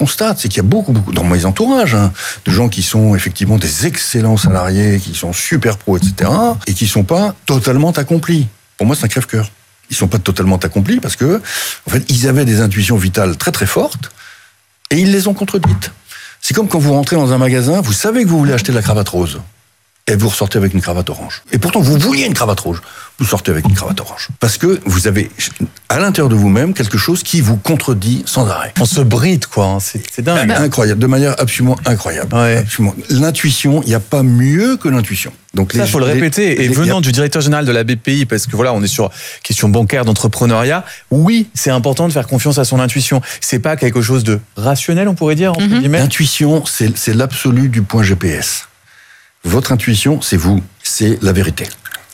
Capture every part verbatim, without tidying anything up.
constate, c'est qu'il y a beaucoup, beaucoup, dans mes entourages, hein, de gens qui sont effectivement des excellents salariés, qui sont super pros, et cetera, et qui sont pas totalement accomplis. Pour moi, c'est un crève-cœur. Ils sont pas totalement accomplis parce que, en fait, ils avaient des intuitions vitales très très fortes et ils les ont contredites. C'est comme quand vous rentrez dans un magasin, vous savez que vous voulez acheter de la cravate rose. Et vous ressortez avec une cravate orange. Et pourtant, vous vouliez une cravate rouge. Vous sortez avec une cravate orange. Parce que vous avez, à l'intérieur de vous-même, quelque chose qui vous contredit sans arrêt. On se bride, quoi. C'est, c'est dingue. Incroyable. De manière absolument incroyable. Ouais. Absolument. L'intuition, il n'y a pas mieux que l'intuition. Donc ça, il faut le répéter. Les, et les, venant a... du directeur général de la B P I, parce que voilà, on est sur question bancaire, d'entrepreneuriat, oui, c'est important de faire confiance à son intuition. C'est pas quelque chose de rationnel, on pourrait dire, entre mm-hmm. guillemets. L'intuition, c'est, c'est l'absolu du point G P S. Votre intuition, c'est vous, c'est la vérité.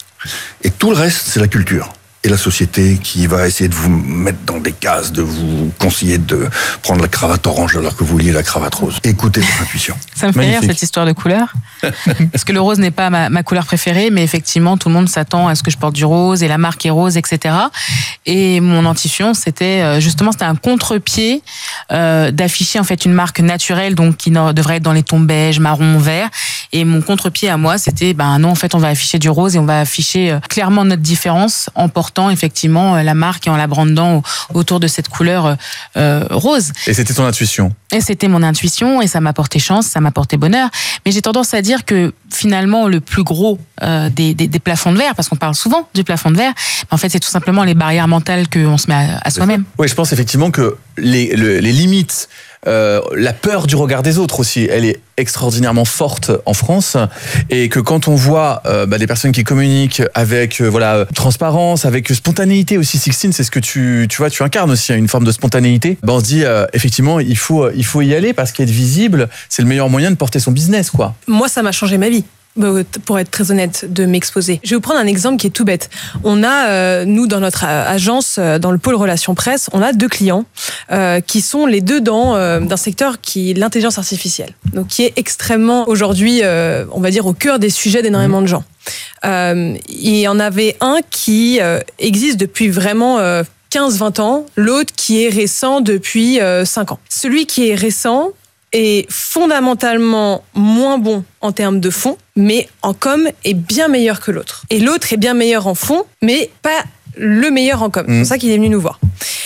Et tout le reste, c'est la culture. Et la société qui va essayer de vous mettre dans des cases, de vous conseiller de prendre la cravate orange alors que vous vouliez la cravate rose. Écoutez votre intuition. Ça me fait Magnifique. Rire cette histoire de couleur. Parce que le rose n'est pas ma, ma couleur préférée, mais effectivement, tout le monde s'attend à ce que je porte du rose et la marque est rose, et cetera. Et mon intuition, c'était justement, c'était un contre-pied euh, d'afficher en fait une marque naturelle, donc qui devrait être dans les tons beige, marron, vert. Et mon contre-pied à moi, c'était, ben non, en fait, on va afficher du rose et on va afficher clairement notre différence en portant effectivement la marque et en la brandant autour de cette couleur euh, rose. Et c'était ton intuition. Et c'était mon intuition et ça m'a porté chance, ça m'a porté bonheur. Mais j'ai tendance à dire que finalement le plus gros euh, des, des, des plafonds de verre, parce qu'on parle souvent du plafond de verre, en fait c'est tout simplement les barrières mentales qu'on se met à, à soi-même. Oui, je pense effectivement que les, le, les limites, euh, la peur du regard des autres aussi, elle est extraordinairement forte en France, et que quand on voit euh, bah, des personnes qui communiquent avec euh, voilà transparence, avec spontanéité aussi, Sixtine, c'est ce que tu tu vois, tu incarnes aussi, une forme de spontanéité. Bah, on se dit euh, effectivement il faut il faut y aller parce qu'être visible, c'est le meilleur moyen de porter son business, quoi. Moi, ça m'a changé ma vie. Pour être très honnête, de m'exposer. Je vais vous prendre un exemple qui est tout bête. On a, euh, nous, dans notre agence, euh, dans le pôle relations presse, on a deux clients euh, qui sont les deux dans euh, d'un secteur qui est l'intelligence artificielle, donc qui est extrêmement aujourd'hui, euh, on va dire, au cœur des sujets d'énormément de gens. Euh, il y en avait un qui euh, existe depuis vraiment euh, quinze vingt ans, l'autre qui est récent depuis euh, cinq ans. Celui qui est récent est fondamentalement moins bon en termes de fond, mais en com est bien meilleur que l'autre. Et l'autre est bien meilleur en fond, mais pas le meilleur en com. C'est pour ça qu'il est venu nous voir.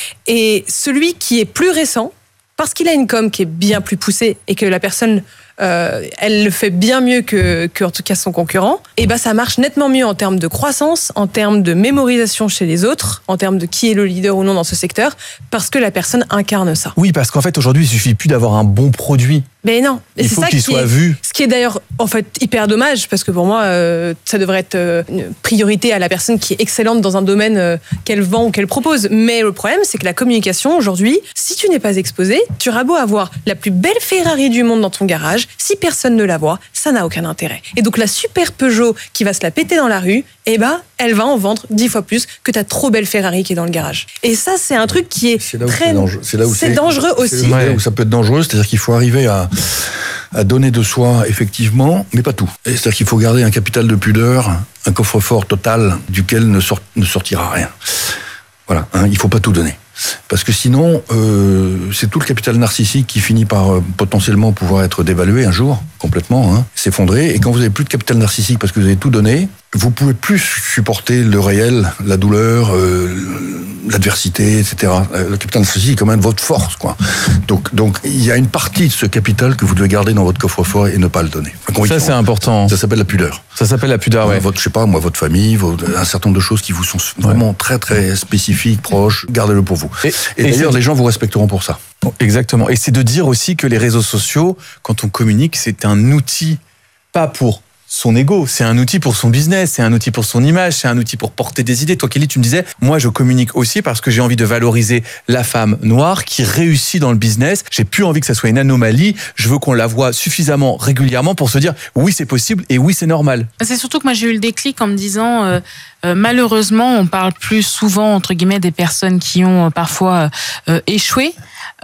Et celui qui est plus récent, parce qu'il a une com qui est bien plus poussée et que la personne, euh, elle le fait bien mieux que, que en tout cas son concurrent, et ben ça marche nettement mieux en termes de croissance, en termes de mémorisation chez les autres, en termes de qui est le leader ou non dans ce secteur, parce que la personne incarne ça. Oui, parce qu'en fait aujourd'hui il suffit plus d'avoir un bon produit. Mais non, il c'est faut ça qu'il qui soit est, vu. Ce qui est d'ailleurs en fait hyper dommage, parce que pour moi euh, ça devrait être euh, une priorité à la personne qui est excellente dans un domaine euh, qu'elle vend ou qu'elle propose. Mais le problème, c'est que la communication aujourd'hui, si tu n'es pas exposé, tu auras beau avoir la plus belle Ferrari du monde dans ton garage, si personne ne la voit, ça n'a aucun intérêt. Et donc la super Peugeot qui va se la péter dans la rue, eh ben elle va en vendre dix fois plus que ta trop belle Ferrari qui est dans le garage. Et ça, c'est un truc qui est c'est là où très c'est dangereux. C'est là où c'est c'est, dangereux aussi. C'est là où ça peut être dangereux, c'est-à-dire qu'il faut arriver à à donner de soi, effectivement, mais pas tout. Et c'est-à-dire qu'il faut garder un capital de pudeur, un coffre-fort total duquel ne, sort, ne sortira rien. Voilà, hein, il ne faut pas tout donner. Parce que sinon, euh, c'est tout le capital narcissique qui finit par euh, potentiellement pouvoir être dévalué un jour, complètement, hein, s'effondrer. Et quand vous n'avez plus de capital narcissique parce que vous avez tout donné, vous pouvez plus supporter le réel, la douleur, euh, l'adversité, et cetera. Le capital narcissique est quand même votre force, quoi. Donc, donc, il y a une partie de ce capital que vous devez garder dans votre coffre-fort et ne pas le donner. Ça, c'est important. Ça s'appelle la pudeur. Ça s'appelle la pudeur, ouais. Votre, je sais pas, moi, votre famille, votre, un certain nombre de choses qui vous sont vraiment ouais. très, très spécifiques, proches, gardez-le pour vous. Et, et, et d'ailleurs, les gens vous respecteront pour ça. Exactement. Et c'est de dire aussi que les réseaux sociaux, quand on communique, c'est un outil, pas pour son ego, c'est un outil pour son business, c'est un outil pour son image, c'est un outil pour porter des idées. Toi, Kelly, tu me disais, moi, je communique aussi parce que j'ai envie de valoriser la femme noire qui réussit dans le business. J'ai plus envie que ça soit une anomalie. Je veux qu'on la voie suffisamment régulièrement pour se dire, oui, c'est possible et oui, c'est normal. C'est surtout que moi, j'ai eu le déclic en me disant, euh, euh, malheureusement, on parle plus souvent, entre guillemets, des personnes qui ont euh, parfois euh, échoué.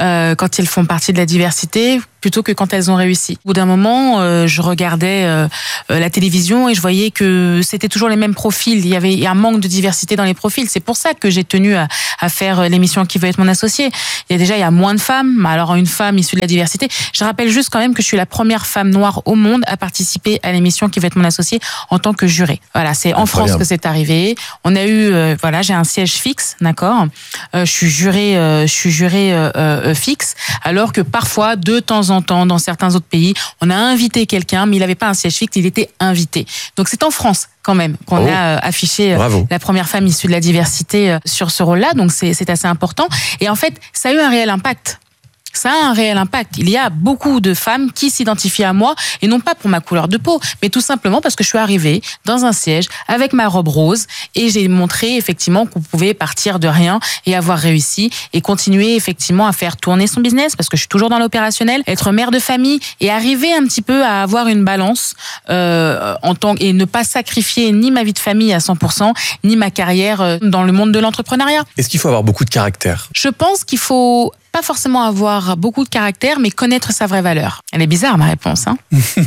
euh, quand elles font partie de la diversité plutôt que quand elles ont réussi. Au bout d'un moment, euh, je regardais euh, la télévision et je voyais que c'était toujours les mêmes profils. Il y avait un manque de diversité dans les profils. C'est pour ça que j'ai tenu à, à faire l'émission Qui veut être mon associé. Il y a déjà il y a moins de femmes. Alors une femme issue de la diversité. Je rappelle juste quand même que je suis la première femme noire au monde à participer à l'émission Qui veut être mon associé en tant que juré. Voilà, c'est en France que c'est arrivé. On a eu, euh, voilà, j'ai un siège fixe, d'accord. Euh, je suis juré, euh, je suis juré euh, euh, fixe. Alors que parfois, de temps en temps, dans certains autres pays, on a invité quelqu'un, mais il n'avait pas un siège fixe, il était invité. Donc c'est en France quand même qu'on oh. a affiché Bravo. la première femme issue de la diversité sur ce rôle-là. Donc c'est, c'est assez important. Et en fait, ça a eu un réel impact. Ça a un réel impact. Il y a beaucoup de femmes qui s'identifient à moi, et non pas pour ma couleur de peau, mais tout simplement parce que je suis arrivée dans un siège avec ma robe rose et j'ai montré effectivement qu'on pouvait partir de rien et avoir réussi et continuer effectivement à faire tourner son business, parce que je suis toujours dans l'opérationnel, être mère de famille et arriver un petit peu à avoir une balance euh, en tant et ne pas sacrifier ni ma vie de famille à cent pour cent, ni ma carrière dans le monde de l'entrepreneuriat. Est-ce qu'il faut avoir beaucoup de caractère ? Je pense qu'il faut pas forcément avoir beaucoup de caractère, mais connaître sa vraie valeur. Elle est bizarre, ma réponse. Hein.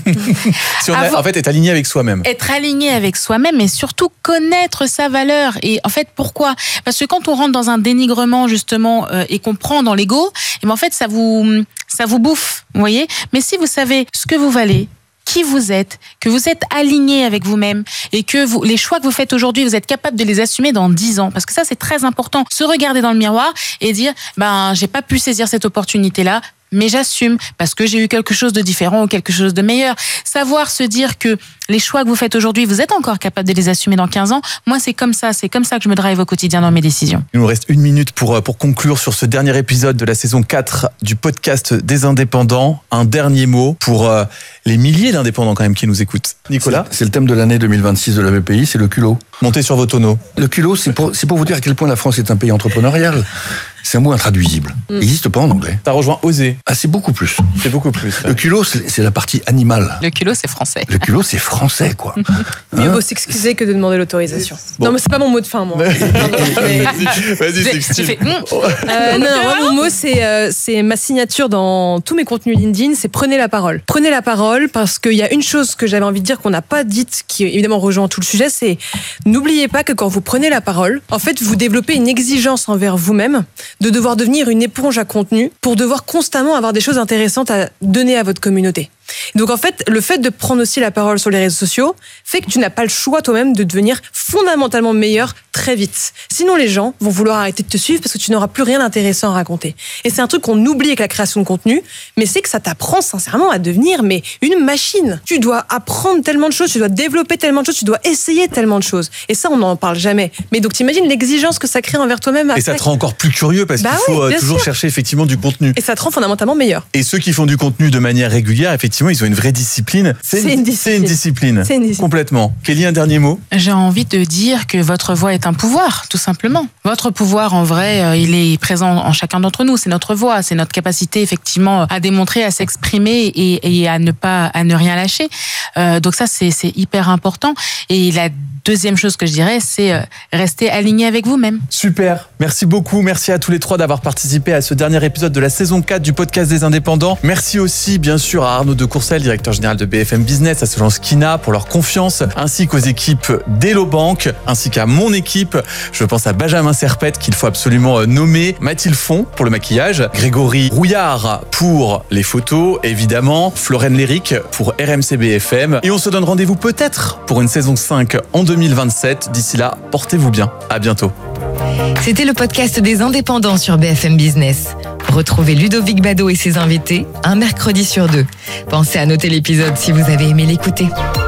si on a, avoir, en fait, être aligné avec soi-même. Être aligné avec soi-même, mais surtout connaître sa valeur. Et en fait, pourquoi ? Parce que quand on rentre dans un dénigrement, justement, euh, et qu'on prend dans l'ego, et ben en fait, ça vous, ça vous bouffe, vous voyez ? Mais si vous savez ce que vous valez, qui vous êtes, que vous êtes aligné avec vous-même et que vous, les choix que vous faites aujourd'hui, vous êtes capable de les assumer dans dix ans. Parce que ça, c'est très important. Se regarder dans le miroir et dire, ben, j'ai pas pu saisir cette opportunité-là, mais j'assume parce que j'ai eu quelque chose de différent ou quelque chose de meilleur. Savoir se dire que les choix que vous faites aujourd'hui, vous êtes encore capable de les assumer dans quinze ans. Moi, c'est comme ça, c'est comme ça que je me drive au quotidien dans mes décisions. Il nous reste une minute pour, pour conclure sur ce dernier épisode de la saison quatre du podcast des indépendants. Un dernier mot pour euh, les milliers d'indépendants quand même qui nous écoutent. Nicolas ? C'est, c'est le thème de l'année deux mille vingt-six de la B P I, c'est le culot. Montez sur vos tonneaux. Le culot, c'est pour, c'est pour vous dire à quel point la France est un pays entrepreneurial. C'est un mot intraduisible. Il n'existe pas en anglais. Ça rejoint oser. Ah, c'est beaucoup plus. C'est beaucoup plus. Ouais. Le culot, c'est, c'est la partie animale. Le culot, c'est français. Le culot, c'est français, quoi. Mieux vaut s'excuser que de demander l'autorisation. Bon. Non, mais c'est pas mon mot de fin, moi. Pardon, mais... Vas-y, vas-y s'excuse. Fait... Euh, non, non, moi, mon mot, c'est, euh, c'est ma signature dans tous mes contenus LinkedIn, c'est prenez la parole. Prenez la parole parce qu'il y a une chose que j'avais envie de dire qu'on n'a pas dite, qui évidemment rejoint tout le sujet, c'est n'oubliez pas que quand vous prenez la parole, en fait, vous développez une exigence envers vous-même de devoir devenir une éponge à contenu pour devoir constamment avoir des choses intéressantes à donner à votre communauté. Donc en fait, le fait de prendre aussi la parole sur les réseaux sociaux fait que tu n'as pas le choix toi-même de devenir fondamentalement meilleur très vite. Sinon les gens vont vouloir arrêter de te suivre parce que tu n'auras plus rien d'intéressant à raconter. Et c'est un truc qu'on oublie avec la création de contenu, mais c'est que ça t'apprend sincèrement à devenir mais une machine. Tu dois apprendre tellement de choses, tu dois développer tellement de choses, tu dois essayer tellement de choses. Et ça, on n'en parle jamais. Mais donc t'imagines l'exigence que ça crée envers toi-même. Et ça te rend encore plus curieux parce bah qu'il faut oui, toujours sûr. chercher effectivement du contenu. Et ça te rend fondamentalement meilleur. Et ceux qui font du contenu de manière régulière, effectivement, ils ont une vraie discipline. C'est, c'est, une, une, discipline. c'est une discipline. C'est une discipline. Complètement. Kelly, un dernier mot ? J'ai envie de dire que votre voix est un pouvoir, tout simplement. Votre pouvoir, en vrai, il est présent en chacun d'entre nous. C'est notre voix, c'est notre capacité, effectivement, à démontrer, à s'exprimer et, et à ne pas, à ne rien lâcher. Euh, donc ça, c'est, c'est hyper important. Et la deuxième chose que je dirais, c'est rester aligné avec vous-même. Super. Merci beaucoup. Merci à tous les trois d'avoir participé à ce dernier épisode de la saison quatre du podcast des indépendants. Merci aussi, bien sûr, à Arnaud de Courcelles, directeur général de B F M Business, à Solange Kina pour leur confiance, ainsi qu'aux équipes d'Hello Bank, ainsi qu'à mon équipe. Je pense à Benjamin Serpette, qu'il faut absolument nommer, Mathilde Font pour le maquillage, Grégory Rouillard pour les photos, évidemment, Florène Léric pour R M C B F M. Et on se donne rendez-vous peut-être pour une saison cinq en deux mille vingt-sept. D'ici là, portez-vous bien. À bientôt. C'était le podcast des indépendants sur B F M Business. Retrouvez Ludovic Bado et ses invités un mercredi sur deux. Pensez à noter l'épisode si vous avez aimé l'écouter.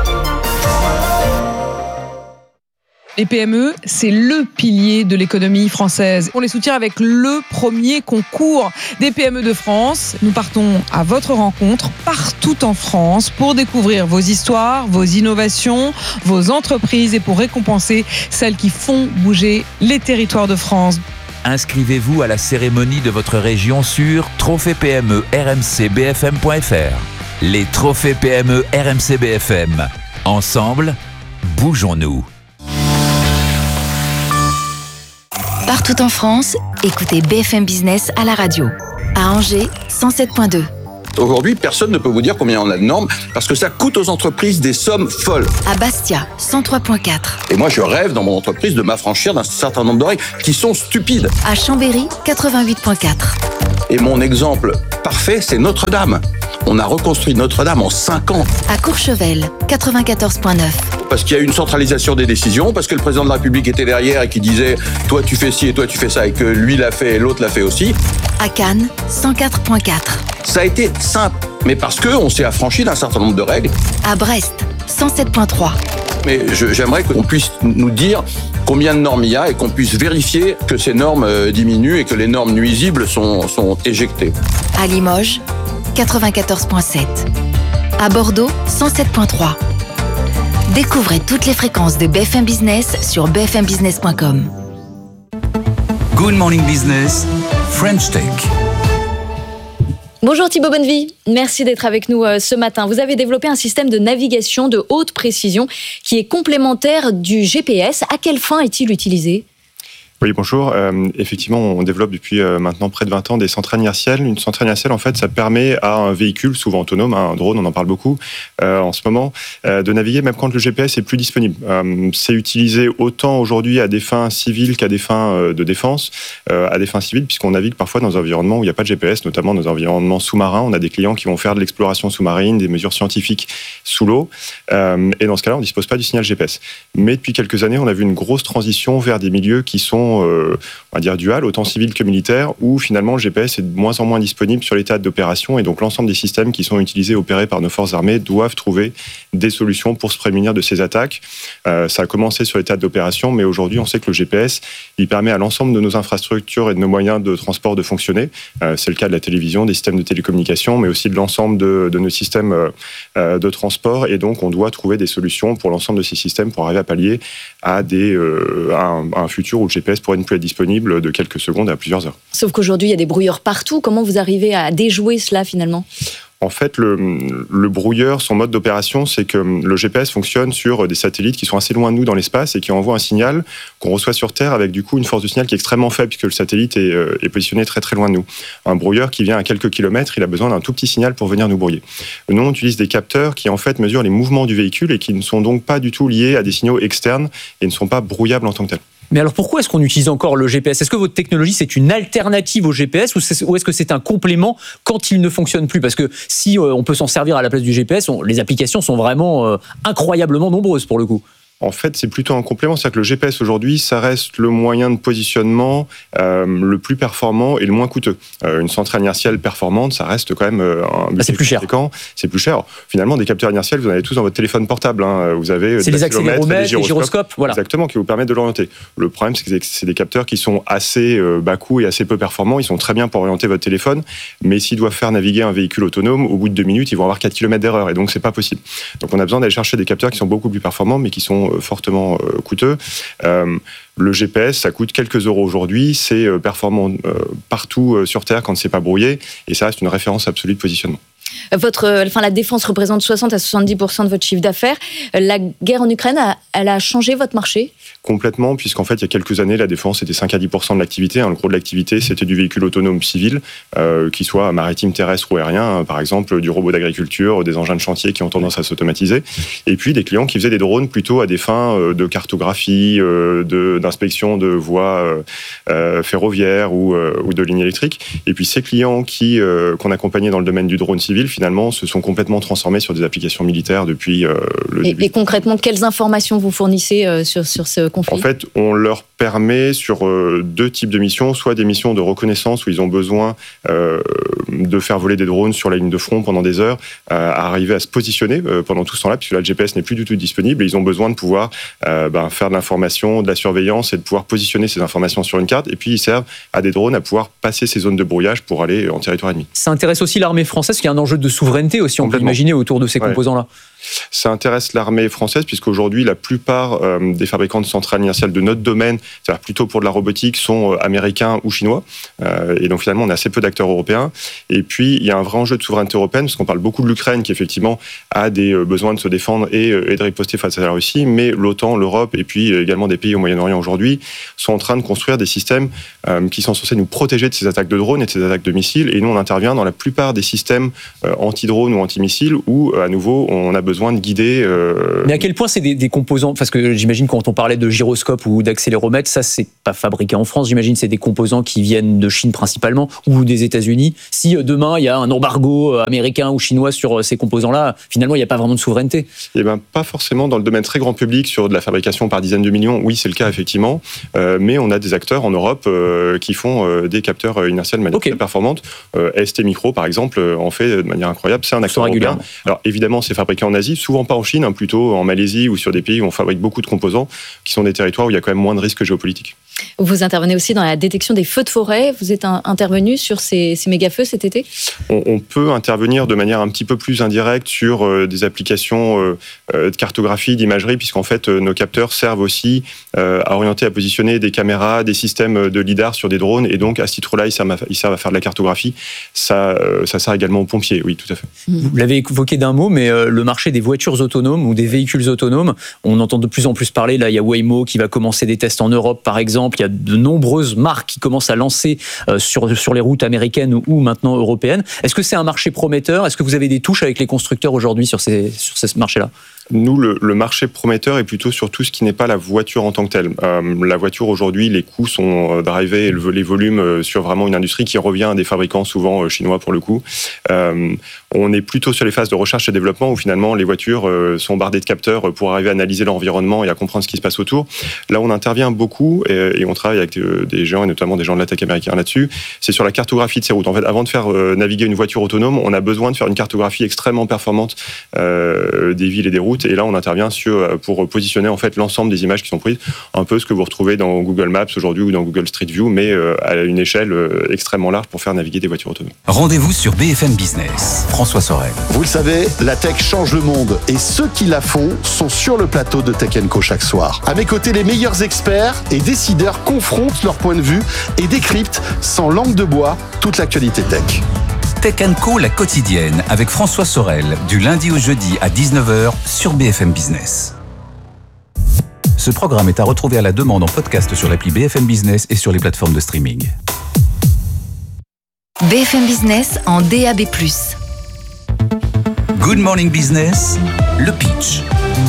Les P M E, c'est le pilier de l'économie française. On les soutient avec le premier concours des P M E de France. Nous partons à votre rencontre partout en France pour découvrir vos histoires, vos innovations, vos entreprises et pour récompenser celles qui font bouger les territoires de France. Inscrivez-vous à la cérémonie de votre région sur trophée P M E R M C B F M point F R. Les trophées P M E R M C B F M. Ensemble, bougeons-nous. Partout en France, écoutez B F M Business à la radio. À Angers, cent sept virgule deux. Aujourd'hui, personne ne peut vous dire combien on a de normes parce que ça coûte aux entreprises des sommes folles. À Bastia, cent trois virgule quatre. Et moi, je rêve dans mon entreprise de m'affranchir d'un certain nombre de règles qui sont stupides. À Chambéry, quatre-vingt-huit virgule quatre. Et mon exemple parfait, c'est Notre-Dame. On a reconstruit Notre-Dame en cinq ans. À Courchevel, quatre-vingt-quatorze virgule neuf. Parce qu'il y a une centralisation des décisions, parce que le président de la République était derrière et qui disait « toi tu fais ci et toi tu fais ça » et que lui l'a fait et l'autre l'a fait aussi. À Cannes, cent quatre virgule quatre. Ça a été simple, mais parce qu'on s'est affranchi d'un certain nombre de règles. À Brest, cent sept virgule trois. Mais je, j'aimerais qu'on puisse nous dire combien de normes il y a et qu'on puisse vérifier que ces normes diminuent et que les normes nuisibles sont, sont éjectées. À Limoges, quatre-vingt-quatorze virgule sept. À Bordeaux, cent sept virgule trois. Découvrez toutes les fréquences de B F M Business sur b f m business point com. Good Morning Business, French Tech. Bonjour Thibaut Bonnevie, merci d'être avec nous ce matin. Vous avez développé un système de navigation de haute précision qui est complémentaire du G P S. À quelle fin est-il utilisé ? Oui, bonjour. Euh, effectivement, on développe depuis euh, maintenant près de vingt ans des centrales inertielles. Une centrale inertielle, en fait, ça permet à un véhicule, souvent autonome, hein, un drone, on en parle beaucoup euh, en ce moment, euh, de naviguer même quand le G P S est plus disponible. Euh, c'est utilisé autant aujourd'hui à des fins civiles qu'à des fins euh, de défense, euh, à des fins civiles, puisqu'on navigue parfois dans un environnement où il n'y a pas de G P S, notamment dans un environnement sous-marin. On a des clients qui vont faire de l'exploration sous-marine, des mesures scientifiques sous l'eau, euh, et dans ce cas-là, on ne dispose pas du signal G P S. Mais depuis quelques années, on a vu une grosse transition vers des milieux qui sont Euh, on va dire dual, autant civil que militaire, où finalement le G P S est de moins en moins disponible sur les théâtres d'opération et donc l'ensemble des systèmes qui sont utilisés, opérés par nos forces armées doivent trouver des solutions pour se prémunir de ces attaques. Euh, ça a commencé sur les théâtres d'opération, mais aujourd'hui on sait que le G P S, il permet à l'ensemble de nos infrastructures et de nos moyens de transport de fonctionner. Euh, c'est le cas de la télévision, des systèmes de télécommunication, mais aussi de l'ensemble de, de nos systèmes euh, de transport, et donc on doit trouver des solutions pour l'ensemble de ces systèmes pour arriver à pallier à, des, euh, à, un, à un futur où le G P S pourrait ne plus être disponible de quelques secondes à plusieurs heures. Sauf qu'aujourd'hui, il y a des brouilleurs partout. Comment vous arrivez à déjouer cela finalement ? En fait, le, le brouilleur, son mode d'opération, c'est que le G P S fonctionne sur des satellites qui sont assez loin de nous dans l'espace et qui envoient un signal qu'on reçoit sur Terre avec du coup une force de signal qui est extrêmement faible puisque le satellite est, euh, est positionné très très loin de nous. Un brouilleur qui vient à quelques kilomètres, il a besoin d'un tout petit signal pour venir nous brouiller. Nous, on utilise des capteurs qui en fait mesurent les mouvements du véhicule et qui ne sont donc pas du tout liés à des signaux externes et ne sont pas brouillables en tant que tels. Mais alors pourquoi est-ce qu'on utilise encore le G P S ? Est-ce que votre technologie c'est une alternative au G P S ou, c'est, ou est-ce que c'est un complément quand il ne fonctionne plus ? Parce que si euh, on peut s'en servir à la place du G P S, on, les applications sont vraiment euh, incroyablement nombreuses pour le coup. En fait, c'est plutôt un complément. C'est-à-dire que le G P S aujourd'hui, ça reste le moyen de positionnement euh, le plus performant et le moins coûteux. Euh, une centrale inertielle performante, ça reste quand même euh, un budget ah, c'est plus cher. C'est plus cher. Finalement, des capteurs inertiels, vous en avez tous dans votre téléphone portable. Hein. Vous avez c'est les accéléromètres, les gyroscopes, gyroscopes, voilà. Exactement, qui vous permettent de l'orienter. Le problème, c'est que c'est des capteurs qui sont assez euh, bas coût et assez peu performants. Ils sont très bien pour orienter votre téléphone, mais s'ils doivent faire naviguer un véhicule autonome, au bout de deux minutes, ils vont avoir quatre kilomètres d'erreur, et donc c'est pas possible. Donc on a besoin d'aller chercher des capteurs qui sont beaucoup plus performants, mais qui sont euh, fortement euh, coûteux. Euh, le G P S, ça coûte quelques euros aujourd'hui, c'est euh, performant euh, partout euh, sur Terre quand c'est pas brouillé, et ça reste une référence absolue de positionnement. Votre, enfin, la défense représente soixante à soixante-dix pour cent de votre chiffre d'affaires. La guerre en Ukraine, a, elle a changé votre marché ? Complètement, puisqu'en fait, il y a quelques années, la défense était cinq à dix pour cent de l'activité. Le gros de l'activité, c'était du véhicule autonome civil, euh, qui soit maritime, terrestre ou aérien, par exemple du robot d'agriculture, des engins de chantier qui ont tendance à s'automatiser. Et puis, des clients qui faisaient des drones plutôt à des fins de cartographie, euh, de, d'inspection de voies euh, ferroviaires ou, euh, ou de lignes électriques. Et puis, ces clients qui, euh, qu'on accompagnait dans le domaine du drone civil, finalement, se sont complètement transformés sur des applications militaires depuis euh, le et, début. Et concrètement, quelles informations vous fournissez euh, sur, sur ce conflit ? En fait, on leur permet sur euh, deux types de missions, soit des missions de reconnaissance où ils ont besoin euh, de faire voler des drones sur la ligne de front pendant des heures, euh, à arriver à se positionner euh, pendant tout ce temps-là, puisque là, le G P S n'est plus du tout disponible et ils ont besoin de pouvoir euh, ben, faire de l'information, de la surveillance et de pouvoir positionner ces informations sur une carte. Et puis, ils servent à des drones à pouvoir passer ces zones de brouillage pour aller en territoire ennemi. Ça intéresse aussi l'armée française, qui a un enjeu de souveraineté aussi, on peut imaginer, autour de ces ouais. composants-là. Ça intéresse l'armée française puisqu'aujourd'hui, la plupart euh, des fabricants de centrales inertiales de notre domaine, c'est-à-dire plutôt pour de la robotique, sont euh, américains ou chinois. Euh, et donc finalement, on a assez peu d'acteurs européens. Et puis, il y a un vrai enjeu de souveraineté européenne parce qu'on parle beaucoup de l'Ukraine qui effectivement a des euh, besoins de se défendre et, euh, et de riposter face à la Russie. Mais l'OTAN, l'Europe et puis euh, également des pays au Moyen-Orient aujourd'hui sont en train de construire des systèmes euh, qui sont censés nous protéger de ces attaques de drones et de ces attaques de missiles. Et nous, on intervient dans la plupart des systèmes euh, anti-drones ou anti-missiles où, euh, à nouveau, on a besoin de guider. Euh... Mais à quel point c'est des, des composants, parce que j'imagine quand on parlait de gyroscope ou d'accéléromètre, ça c'est pas fabriqué en France, j'imagine c'est des composants qui viennent de Chine principalement ou des États-Unis. Si demain il y a un embargo américain ou chinois sur ces composants-là, finalement il n'y a pas vraiment de souveraineté. Eh ben pas forcément dans le domaine très grand public sur de la fabrication par dizaines de millions. Oui, c'est le cas effectivement, euh, mais on a des acteurs en Europe euh, qui font euh, des capteurs inertiels de manière okay. très performante. Euh, S T Micro par exemple en fait de manière incroyable. C'est un acteur européen. Alors évidemment c'est fabriqué en Asie, souvent pas en Chine, hein, plutôt en Malaisie ou sur des pays où on fabrique beaucoup de composants, qui sont des territoires où il y a quand même moins de risques géopolitiques. Vous intervenez aussi dans la détection des feux de forêt. Vous êtes un, intervenu sur ces, ces méga-feux cet été ? on, on peut intervenir de manière un petit peu plus indirecte sur euh, des applications euh, de cartographie, d'imagerie, puisqu'en fait, euh, nos capteurs servent aussi euh, à orienter, à positionner des caméras, des systèmes de lidar sur des drones. Et donc, à ce titre-là, ils servent à, ils servent à faire de la cartographie. Ça, euh, ça sert également aux pompiers, oui, tout à fait. Vous l'avez évoqué d'un mot, mais euh, le marché des voitures autonomes ou des véhicules autonomes, on entend de plus en plus parler. Là, il y a Waymo qui va commencer des tests en Europe, par exemple. Il y a de nombreuses marques qui commencent à lancer euh, sur, sur les routes américaines ou, ou maintenant européennes. Est-ce que c'est un marché prometteur ? Est-ce que vous avez des touches avec les constructeurs aujourd'hui sur ces, sur ces marchés-là ? Nous, le, le marché prometteur est plutôt sur tout ce qui n'est pas la voiture en tant que telle. Euh, la voiture, aujourd'hui, les coûts sont drivés, les volumes sur vraiment une industrie qui revient à des fabricants, souvent chinois pour le coup. Euh, on est plutôt sur les phases de recherche et développement où finalement les voitures sont bardées de capteurs pour arriver à analyser l'environnement et à comprendre ce qui se passe autour. Là, on intervient beaucoup et, et on travaille avec des gens et notamment des gens de la tech américaine là-dessus. C'est sur la cartographie de ces routes. En fait, avant de faire naviguer une voiture autonome, on a besoin de faire une cartographie extrêmement performante euh, des villes et des routes. Et là, on intervient sur, pour positionner en fait l'ensemble des images qui sont prises, un peu ce que vous retrouvez dans Google Maps aujourd'hui ou dans Google Street View, mais à une échelle extrêmement large pour faire naviguer des voitures autonomes. Rendez-vous sur B F M Business. François Sorel. Vous le savez, la tech change le monde et ceux qui la font sont sur le plateau de Tech and Co chaque soir. À mes côtés, les meilleurs experts et décideurs confrontent leur point de vue et décryptent sans langue de bois toute l'actualité tech. Tech and Co, la quotidienne, avec François Sorel, du lundi au jeudi à dix-neuf heures sur B F M Business. Ce programme est à retrouver à la demande en podcast sur l'appli B F M Business et sur les plateformes de streaming. B F M Business en D A B plus. Good Morning Business, le pitch.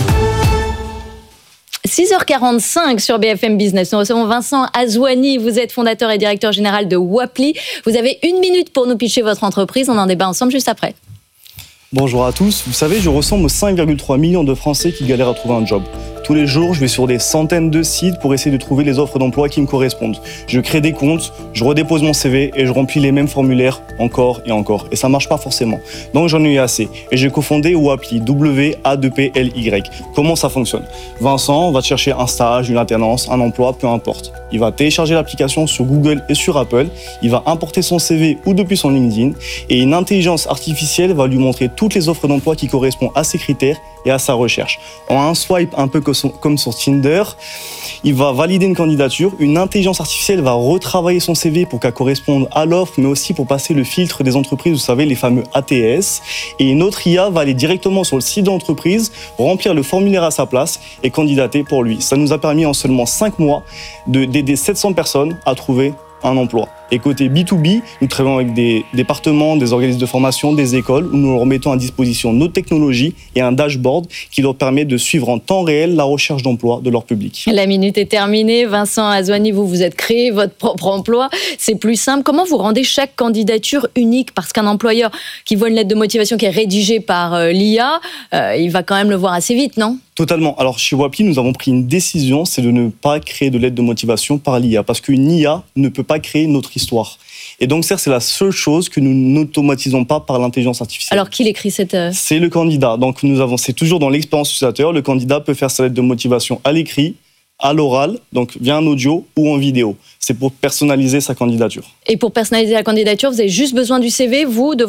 six heures quarante-cinq sur B F M Business. Nous recevons Vincent Azouani. Vous êtes fondateur et directeur général de Wapli. Vous avez une minute pour nous pitcher votre entreprise. On en débat ensemble juste après. Bonjour à tous. Vous savez, je ressemble aux cinq virgule trois millions de Français qui galèrent à trouver un job. Tous les jours, je vais sur des centaines de sites pour essayer de trouver les offres d'emploi qui me correspondent. Je crée des comptes, je redépose mon C V et je remplis les mêmes formulaires encore et encore. Et ça marche pas forcément. Donc j'en ai eu assez. Et j'ai cofondé Wapli, W A deux P L Y. Comment ça fonctionne ? Vincent va te chercher un stage, une alternance, un emploi, peu importe. Il va télécharger l'application sur Google et sur Apple. Il va importer son C V ou depuis son LinkedIn. Et une intelligence artificielle va lui montrer toutes les offres d'emploi qui correspondent à ses critères et à sa recherche. En un swipe un peu comme sur Tinder, il va valider une candidature. Une intelligence artificielle va retravailler son C V pour qu'elle corresponde à l'offre, mais aussi pour passer le filtre des entreprises, vous savez, les fameux A T S. Et une autre I A va aller directement sur le site de l'entreprise, remplir le formulaire à sa place et candidater pour lui. Ça nous a permis en seulement cinq mois de, d'aider sept cents personnes à trouver un emploi. Et côté B deux B, nous travaillons avec des départements, des organismes de formation, des écoles, où nous leur mettons à disposition nos technologies et un dashboard qui leur permet de suivre en temps réel la recherche d'emploi de leur public. La minute est terminée. Vincent Azouani, vous vous êtes créé votre propre emploi. C'est plus simple. Comment vous rendez chaque candidature unique ? Parce qu'un employeur qui voit une lettre de motivation qui est rédigée par euh, l'I A, euh, il va quand même le voir assez vite, non ? Totalement. Alors chez Wapli, nous avons pris une décision, c'est de ne pas créer de lettre de motivation par l'I A, parce qu'une I A ne peut pas créer notre histoire. Et donc, ça, c'est la seule chose que nous n'automatisons pas par l'intelligence artificielle. Alors, qui l'écrit cette... C'est le candidat. Donc, nous avons, c'est toujours dans l'expérience utilisateur. Le candidat peut faire sa lettre de motivation à l'écrit, à l'oral, donc via un audio ou en vidéo. C'est pour personnaliser sa candidature. Et pour personnaliser la candidature, vous avez juste besoin du C V, vous, de votre côté ?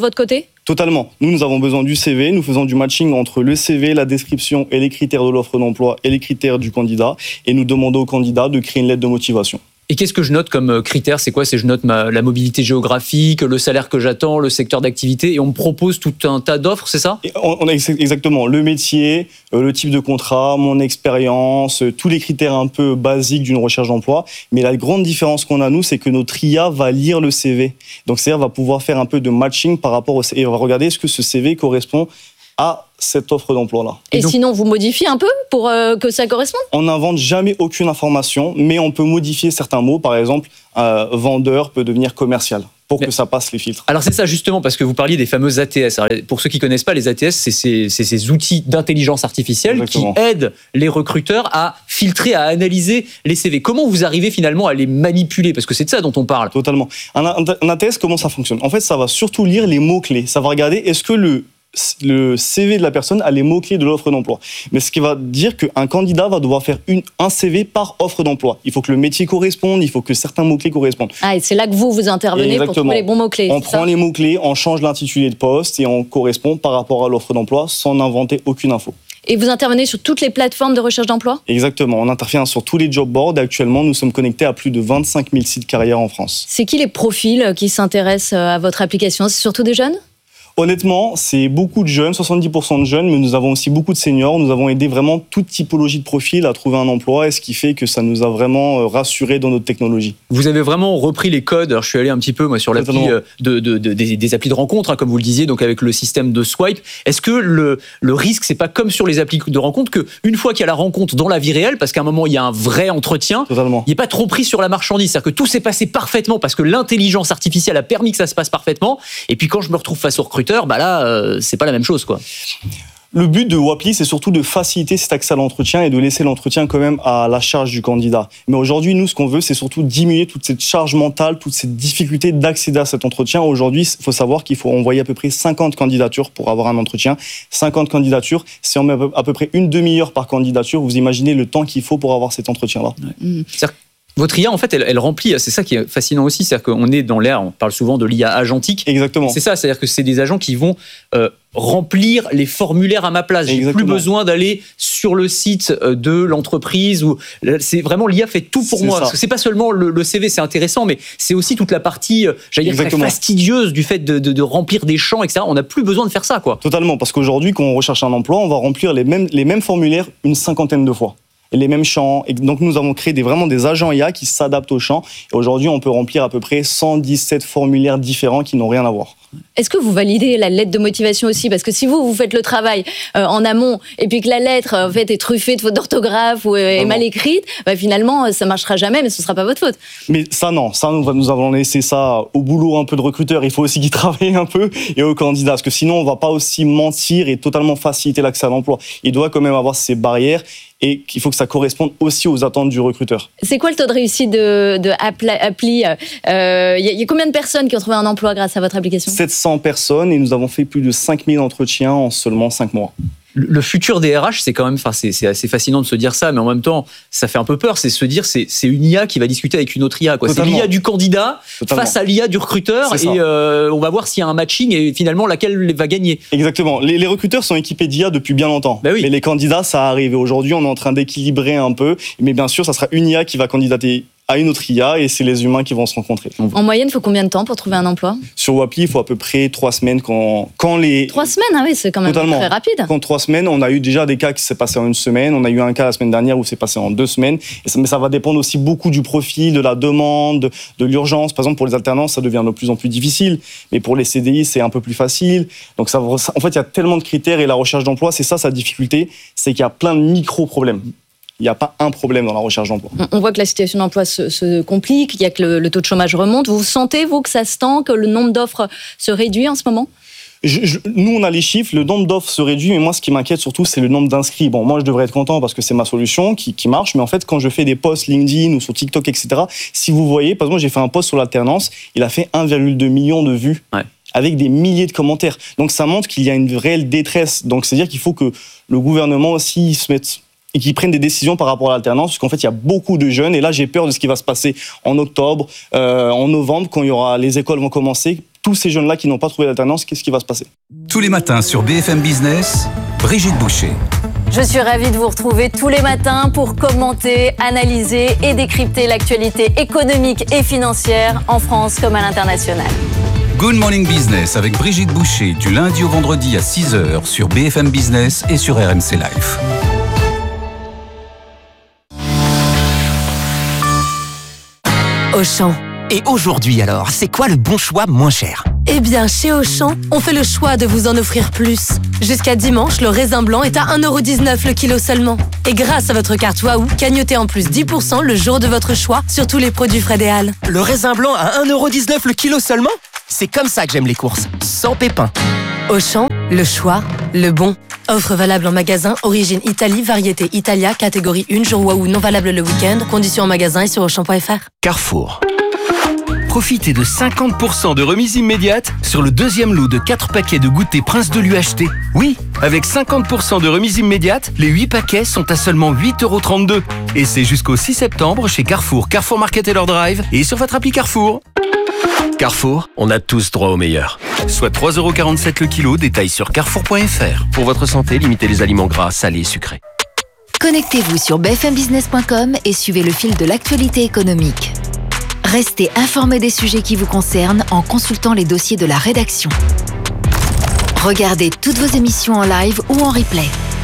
Totalement. Nous, nous avons besoin du C V. Nous faisons du matching entre le C V, la description et les critères de l'offre d'emploi et les critères du candidat. Et nous demandons au candidat de créer une lettre de motivation. Et qu'est-ce que je note comme critère? C'est quoi? C'est je note ma, la mobilité géographique, le salaire que j'attends, le secteur d'activité, et on me propose tout un tas d'offres, c'est ça? Et on a exactement le métier, le type de contrat, mon expérience, tous les critères un peu basiques d'une recherche d'emploi. Mais la grande différence qu'on a, nous, c'est que notre I A va lire le C V. Donc, c'est-à-dire va pouvoir faire un peu de matching par rapport au C V. Et on va regarder est-ce que ce C V correspond à cette offre d'emploi-là. Et, et donc, sinon, vous modifiez un peu pour euh, que ça corresponde? On n'invente jamais aucune information, mais on peut modifier certains mots. Par exemple, euh, vendeur peut devenir commercial pour mais, que ça passe les filtres. Alors c'est ça justement, parce que vous parliez des fameuses A T S. Alors, pour ceux qui ne connaissent pas, les A T S, c'est ces, c'est ces outils d'intelligence artificielle Exactement. Qui aident les recruteurs à filtrer, à analyser les C V. Comment vous arrivez finalement à les manipuler? Parce que c'est de ça dont on parle. Totalement. Un, un A T S, comment ça fonctionne? En fait, ça va surtout lire les mots-clés. Ça va regarder est-ce que le le C V de la personne a les mots-clés de l'offre d'emploi. Mais ce qui va dire qu'un candidat va devoir faire une, un C V par offre d'emploi. Il faut que le métier corresponde, il faut que certains mots-clés correspondent. Ah, et c'est là que vous, vous intervenez Exactement. Pour trouver les bons mots-clés. On prend ça les mots-clés, on change l'intitulé de poste et on correspond par rapport à l'offre d'emploi sans inventer aucune info. Et vous intervenez sur toutes les plateformes de recherche d'emploi? Exactement, on intervient sur tous les job boards. Actuellement, nous sommes connectés à plus de vingt-cinq mille sites carrières en France. C'est qui les profils qui s'intéressent à votre application? C'est surtout des jeunes? Honnêtement, c'est beaucoup de jeunes, soixante-dix pour cent de jeunes, mais nous avons aussi beaucoup de seniors. Nous avons aidé vraiment toute typologie de profil à trouver un emploi, et ce qui fait que ça nous a vraiment rassurés dans notre technologie. Vous avez vraiment repris les codes. Alors, je suis allé un petit peu moi, sur l'appli de, de, de, de, des, des applis de rencontre, hein, comme vous le disiez, donc avec le système de swipe. Est-ce que le, le risque, c'est pas comme sur les applis de rencontre, qu'une fois qu'il y a la rencontre dans la vie réelle, parce qu'à un moment, il y a un vrai entretien, Totalement. il n'est pas trop pris sur la marchandise. C'est-à-dire que tout s'est passé parfaitement parce que l'intelligence artificielle a permis que ça se passe parfaitement. Et puis quand je me retrouve face au recruteur, bah là, euh, c'est pas la même chose, quoi. Le but de Wapli, c'est surtout de faciliter cet accès à l'entretien et de laisser l'entretien quand même à la charge du candidat. Mais aujourd'hui, nous, ce qu'on veut, c'est surtout diminuer toute cette charge mentale, toute cette difficulté d'accéder à cet entretien. Aujourd'hui, il faut savoir qu'il faut envoyer à peu près cinquante candidatures pour avoir un entretien. cinquante candidatures, si on met à peu près une demi-heure par candidature, vous imaginez le temps qu'il faut pour avoir cet entretien-là. Ouais. Mmh. C'est-à-dire votre I A, en fait, elle, elle remplit, c'est ça qui est fascinant aussi, c'est-à-dire qu'on est dans l'ère, on parle souvent de l'I A agentique. Exactement. C'est ça, c'est-à-dire que c'est des agents qui vont euh, remplir les formulaires à ma place. J'ai Exactement. Plus besoin d'aller sur le site de l'entreprise. Ou c'est vraiment l'I A fait tout pour c'est moi. Ça. Parce que c'est pas seulement le, le C V, c'est intéressant, mais c'est aussi toute la partie, j'allais dire, très fastidieuse du fait de, de, de remplir des champs, et cetera. On n'a plus besoin de faire ça, quoi. Totalement, parce qu'aujourd'hui, quand on recherche un emploi, on va remplir les mêmes, les mêmes formulaires une cinquantaine de fois. Et les mêmes champs. Et donc, nous avons créé des, vraiment des agents I A qui s'adaptent aux champs. Et aujourd'hui, on peut remplir à peu près cent dix-sept formulaires différents qui n'ont rien à voir. Est-ce que vous validez la lettre de motivation aussi? Parce que si vous, vous faites le travail euh, en amont et puis que la lettre en fait, est truffée de fautes d'orthographe ou est mal écrite, bah, finalement, ça ne marchera jamais, mais ce ne sera pas votre faute. Mais ça, non. Ça, nous, nous avons laissé ça au boulot un peu de recruteur. Il faut aussi qu'ils travaillent un peu et aux candidats. Parce que sinon, on ne va pas aussi mentir et totalement faciliter l'accès à l'emploi. Il doit quand même avoir ces barrières et qu'il faut que ça corresponde aussi aux attentes du recruteur. C'est quoi le taux de réussite de, de Appli? Il euh, y, y a combien de personnes qui ont trouvé un emploi grâce à votre application? sept cents personnes et nous avons fait plus de cinq mille entretiens en seulement cinq mois. Le futur des R H, c'est quand même, enfin, c'est, c'est assez fascinant de se dire ça, mais en même temps, ça fait un peu peur. C'est se dire, c'est, c'est une I A qui va discuter avec une autre I A, quoi. C'est l'I A du candidat Totalement. Face à l'I A du recruteur, et euh, on va voir s'il y a un matching et finalement laquelle va gagner. Exactement. Les, les recruteurs sont équipés d'I A depuis bien longtemps, bah oui. Mais les candidats, ça arrive. Et aujourd'hui, on est en train d'équilibrer un peu, mais bien sûr, ça sera une I A qui va candidater à une autre I A et c'est les humains qui vont se rencontrer. En moyenne, il faut combien de temps pour trouver un emploi? Sur Wapli, il faut à peu près trois semaines quand, quand les... Trois semaines, ah oui, c'est quand même Totalement. Très rapide. Quand trois semaines, on a eu déjà des cas qui s'est passé en une semaine, on a eu un cas la semaine dernière où c'est passé en deux semaines, et ça, mais ça va dépendre aussi beaucoup du profil, de la demande, de, de l'urgence. Par exemple, pour les alternances, ça devient de plus en plus difficile, mais pour les C D I, c'est un peu plus facile. Donc ça, en fait, il y a tellement de critères et la recherche d'emploi, c'est ça sa difficulté, c'est qu'il y a plein de micro-problèmes. Il n'y a pas un problème dans la recherche d'emploi. On voit que la situation d'emploi se, se complique, il y a que le, le taux de chômage remonte. Vous sentez, vous, que ça se tend, que le nombre d'offres se réduit en ce moment? je, je, Nous, on a les chiffres, le nombre d'offres se réduit, mais moi, ce qui m'inquiète surtout, c'est le nombre d'inscrits. Bon, moi, je devrais être content parce que c'est ma solution qui, qui marche, mais en fait, quand je fais des posts LinkedIn ou sur TikTok, et cetera, si vous voyez, par exemple, j'ai fait un post sur l'alternance, il a fait un virgule deux million de vues. Ouais. Avec des milliers de commentaires. Donc, ça montre qu'il y a une réelle détresse. Donc, c'est-à-dire qu'il faut que le gouvernement aussi se mette et qui prennent des décisions par rapport à l'alternance, parce qu'en fait, il y a beaucoup de jeunes, et là, j'ai peur de ce qui va se passer en octobre, euh, en novembre, quand il y aura, les écoles vont commencer. Tous ces jeunes-là qui n'ont pas trouvé l'alternance, qu'est-ce qui va se passer? Tous les matins sur B F M Business, Brigitte Boucher. Je suis ravie de vous retrouver tous les matins pour commenter, analyser et décrypter l'actualité économique et financière en France comme à l'international. Good Morning Business avec Brigitte Boucher du lundi au vendredi à six heures sur B F M Business et sur R M C Live. Auchan. Et aujourd'hui alors, c'est quoi le bon choix moins cher? Eh bien, chez Auchan, on fait le choix de vous en offrir plus. Jusqu'à dimanche, le raisin blanc est à un euro dix-neuf le kilo seulement. Et grâce à votre carte Waouh, cagnotez en plus dix pour cent le jour de votre choix sur tous les produits Fred et Al. Le raisin blanc à un euro dix-neuf le kilo seulement? C'est comme ça que j'aime les courses, sans pépins. Auchan, le choix, le bon. Offre valable en magasin, origine Italie, variété Italia, catégorie un, jour Waouh, non valable le week-end. Conditions en magasin et sur auchan point f r. Carrefour. Profitez de cinquante pour cent de remise immédiate sur le deuxième lot de quatre paquets de goûter Prince de l'U H T. Oui, avec cinquante pour cent de remise immédiate, les huit paquets sont à seulement huit euros trente-deux. Et c'est jusqu'au six septembre chez Carrefour, Carrefour Market et leur Drive et sur votre appli Carrefour. Carrefour, on a tous droit au meilleur. Soit trois euros quarante-sept le kilo, détail sur carrefour point f r. Pour votre santé, limitez les aliments gras, salés et sucrés. Connectez-vous sur b f m business point com et suivez le fil de l'actualité économique. Restez informé des sujets qui vous concernent en consultant les dossiers de la rédaction. Regardez toutes vos émissions en live ou en replay.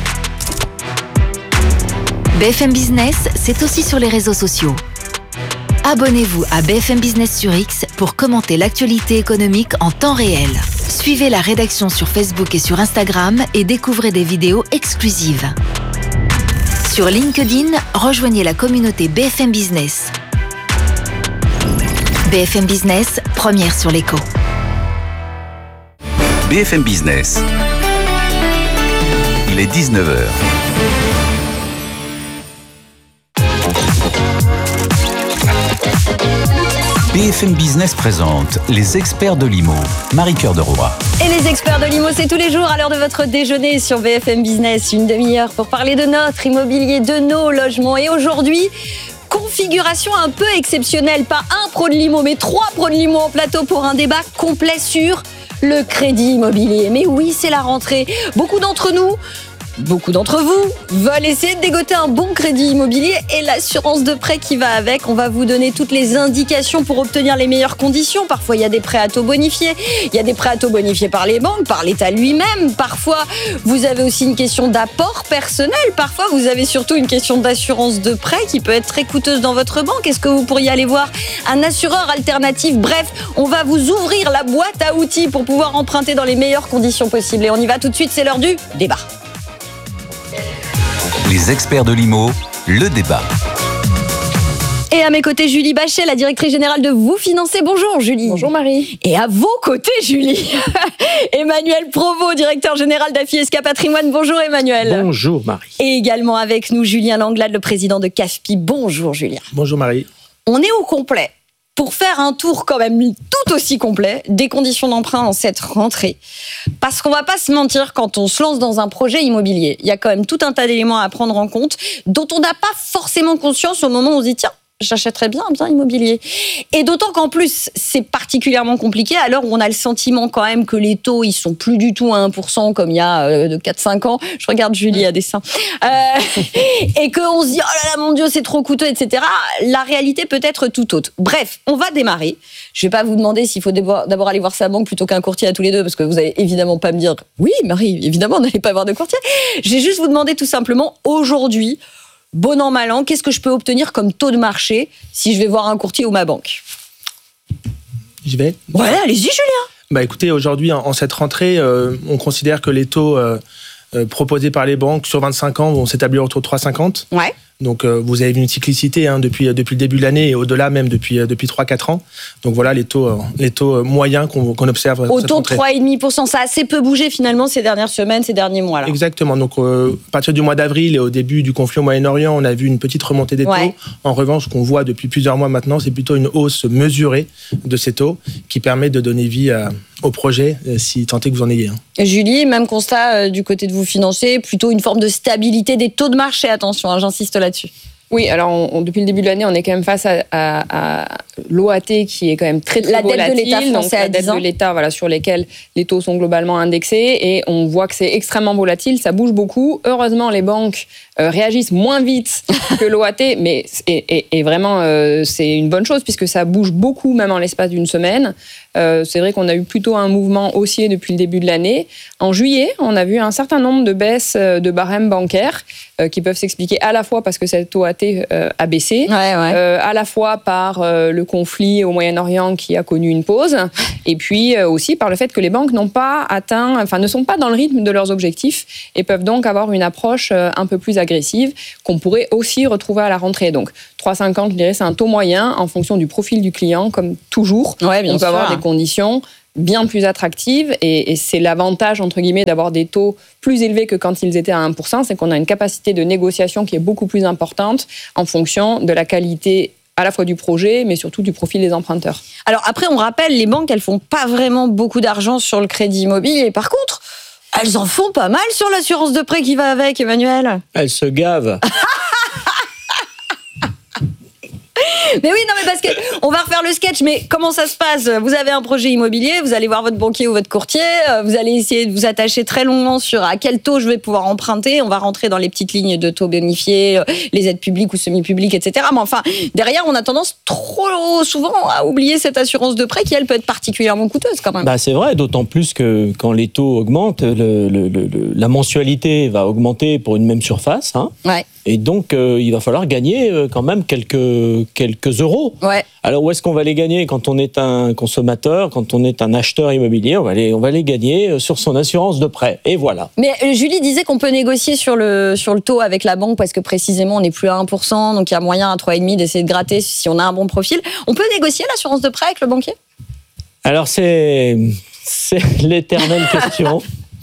B F M Business, c'est aussi sur les réseaux sociaux. Abonnez-vous à B F M Business sur X pour commenter l'actualité économique en temps réel. Suivez la rédaction sur Facebook et sur Instagram et découvrez des vidéos exclusives. Sur LinkedIn, rejoignez la communauté B F M Business. B F M Business, première sur l'écho. B F M Business. Il est dix-neuf heures. B F M Business présente les experts de l'I M O. Marie-Cœur de Roy. Et les experts de l'I M O, c'est tous les jours à l'heure de votre déjeuner sur B F M Business. Une demi-heure pour parler de notre immobilier, de nos logements. Et aujourd'hui, configuration un peu exceptionnelle. Pas un pro de l'I M O, mais trois pros de l'I M O en plateau pour un débat complet sur le crédit immobilier. Mais oui, c'est la rentrée. Beaucoup d'entre nous... Beaucoup d'entre vous veulent essayer de dégoter un bon crédit immobilier et l'assurance de prêt qui va avec. On va vous donner toutes les indications pour obtenir les meilleures conditions. Parfois, il y a des prêts à taux bonifiés. Il y a des prêts à taux bonifiés par les banques, par l'État lui-même. Parfois, vous avez aussi une question d'apport personnel. Parfois, vous avez surtout une question d'assurance de prêt qui peut être très coûteuse dans votre banque. Est-ce que vous pourriez aller voir un assureur alternatif? Bref, on va vous ouvrir la boîte à outils pour pouvoir emprunter dans les meilleures conditions possibles. Et on y va tout de suite, c'est l'heure du débat. Les experts de l'I M O, le débat. Et à mes côtés, Julie Bachet, la directrice générale de Vous Financer. Bonjour Julie. Bonjour Marie. Et à vos côtés, Julie, Emmanuel Provost, directeur général d'Afiesca Patrimoine. Bonjour Emmanuel. Bonjour Marie. Et également avec nous, Julien Langlade, le président de C A F P I. Bonjour Julien. Bonjour Marie. On est au complet pour faire un tour quand même tout aussi complet des conditions d'emprunt en cette rentrée. Parce qu'on va pas se mentir, quand on se lance dans un projet immobilier, il y a quand même tout un tas d'éléments à prendre en compte dont on n'a pas forcément conscience au moment où on se dit tiens, j'achèterais bien un bien immobilier. Et d'autant qu'en plus, c'est particulièrement compliqué à l'heure où on a le sentiment quand même que les taux, ils sont plus du tout à un pour cent comme il y a euh, de quatre cinq ans. Je regarde Julie à dessin. Euh, et qu'on se dit, oh là là, mon Dieu, c'est trop coûteux, et cetera. La réalité peut être tout autre. Bref, on va démarrer. Je vais pas vous demander s'il faut d'abord aller voir sa banque plutôt qu'un courtier à tous les deux, parce que vous allez évidemment pas me dire, oui, Marie, évidemment, n'allez pas voir de courtier. Je vais juste vous demander tout simplement, aujourd'hui, bon an, mal an, qu'est-ce que je peux obtenir comme taux de marché si je vais voir un courtier ou ma banque? J'y vais? Ouais, allez-y, Julien. Bah écoutez, aujourd'hui, en, en cette rentrée, euh, on considère que les taux euh, euh, proposés par les banques sur vingt-cinq ans vont s'établir autour de trois virgule cinquante. Ouais. Donc euh, vous avez vu une cyclicité hein, depuis, depuis le début de l'année et au-delà même depuis, euh, depuis trois quatre ans. Donc voilà les taux, euh, les taux moyens qu'on, qu'on observe. Autour de trois virgule cinq pour cent, ça a assez peu bougé finalement ces dernières semaines, ces derniers mois. Là. Exactement. Donc euh, à partir du mois d'avril et au début du conflit au Moyen-Orient, on a vu une petite remontée des ouais. taux. En revanche, ce qu'on voit depuis plusieurs mois maintenant, c'est plutôt une hausse mesurée de ces taux qui permet de donner vie à, au projet, si tant est que vous en ayez. Hein. Julie, même constat euh, du côté de vous financer, plutôt une forme de stabilité des taux de marché, attention, hein, j'insiste là-dessus. Oui, alors on, on, depuis le début de l'année, on est quand même face à, à, à l'O A T qui est quand même très très la volatile. La dette de l'État français donc, à la dette de l'État, voilà, sur lesquels les taux sont globalement indexés et on voit que c'est extrêmement volatile, ça bouge beaucoup. Heureusement, les banques euh, réagissent moins vite que l'O A T, mais et, et, et vraiment euh, c'est une bonne chose puisque ça bouge beaucoup même en l'espace d'une semaine. Euh, c'est vrai qu'on a eu plutôt un mouvement haussier depuis le début de l'année. En juillet, on a vu un certain nombre de baisses de barèmes bancaires euh, qui peuvent s'expliquer à la fois parce que cette O A T euh, a baissé, ouais, ouais. Euh, à la fois par euh, le conflit au Moyen-Orient qui a connu une pause, et puis euh, aussi par le fait que les banques n'ont pas atteint, enfin ne sont pas dans le rythme de leurs objectifs et peuvent donc avoir une approche euh, un peu plus agressive qu'on pourrait aussi retrouver à la rentrée. Donc trois virgule cinquante, je dirais, c'est un taux moyen en fonction du profil du client, comme toujours. Ouais, bien on peut sûr. avoir des conditions bien plus attractives et, et c'est l'avantage, entre guillemets, d'avoir des taux plus élevés que quand ils étaient à un pour cent, c'est qu'on a une capacité de négociation qui est beaucoup plus importante en fonction de la qualité à la fois du projet, mais surtout du profil des emprunteurs. Alors après, on rappelle, les banques, elles font pas vraiment beaucoup d'argent sur le crédit immobilier. Par contre, elles en font pas mal sur l'assurance de prêt qui va avec, Emmanuel. Elles se gavent. Mais oui, non, mais parce que on va refaire le sketch. Mais comment ça se passe ? Vous avez un projet immobilier, vous allez voir votre banquier ou votre courtier, vous allez essayer de vous attacher très longuement sur à quel taux je vais pouvoir emprunter. On va rentrer dans les petites lignes de taux bonifiés, les aides publiques ou semi-publiques, et cetera. Mais enfin, derrière, on a tendance trop souvent à oublier cette assurance de prêt qui, elle, peut être particulièrement coûteuse quand même. Bah, c'est vrai, d'autant plus que quand les taux augmentent, le, le, le, la mensualité va augmenter pour une même surface. Hein. Ouais. Et donc, euh, il va falloir gagner euh, quand même quelques, quelques euros. Ouais. Alors, où est-ce qu'on va les gagner quand on est un consommateur, quand on est un acheteur immobilier ? On va les, on va les gagner sur son assurance de prêt. Et voilà. Mais euh, Julie disait qu'on peut négocier sur le, sur le taux avec la banque parce que précisément, on n'est plus à un pour cent, donc il y a moyen à trois virgule cinq d'essayer de gratter si on a un bon profil. On peut négocier l'assurance de prêt avec le banquier ? Alors, c'est, c'est l'éternelle question.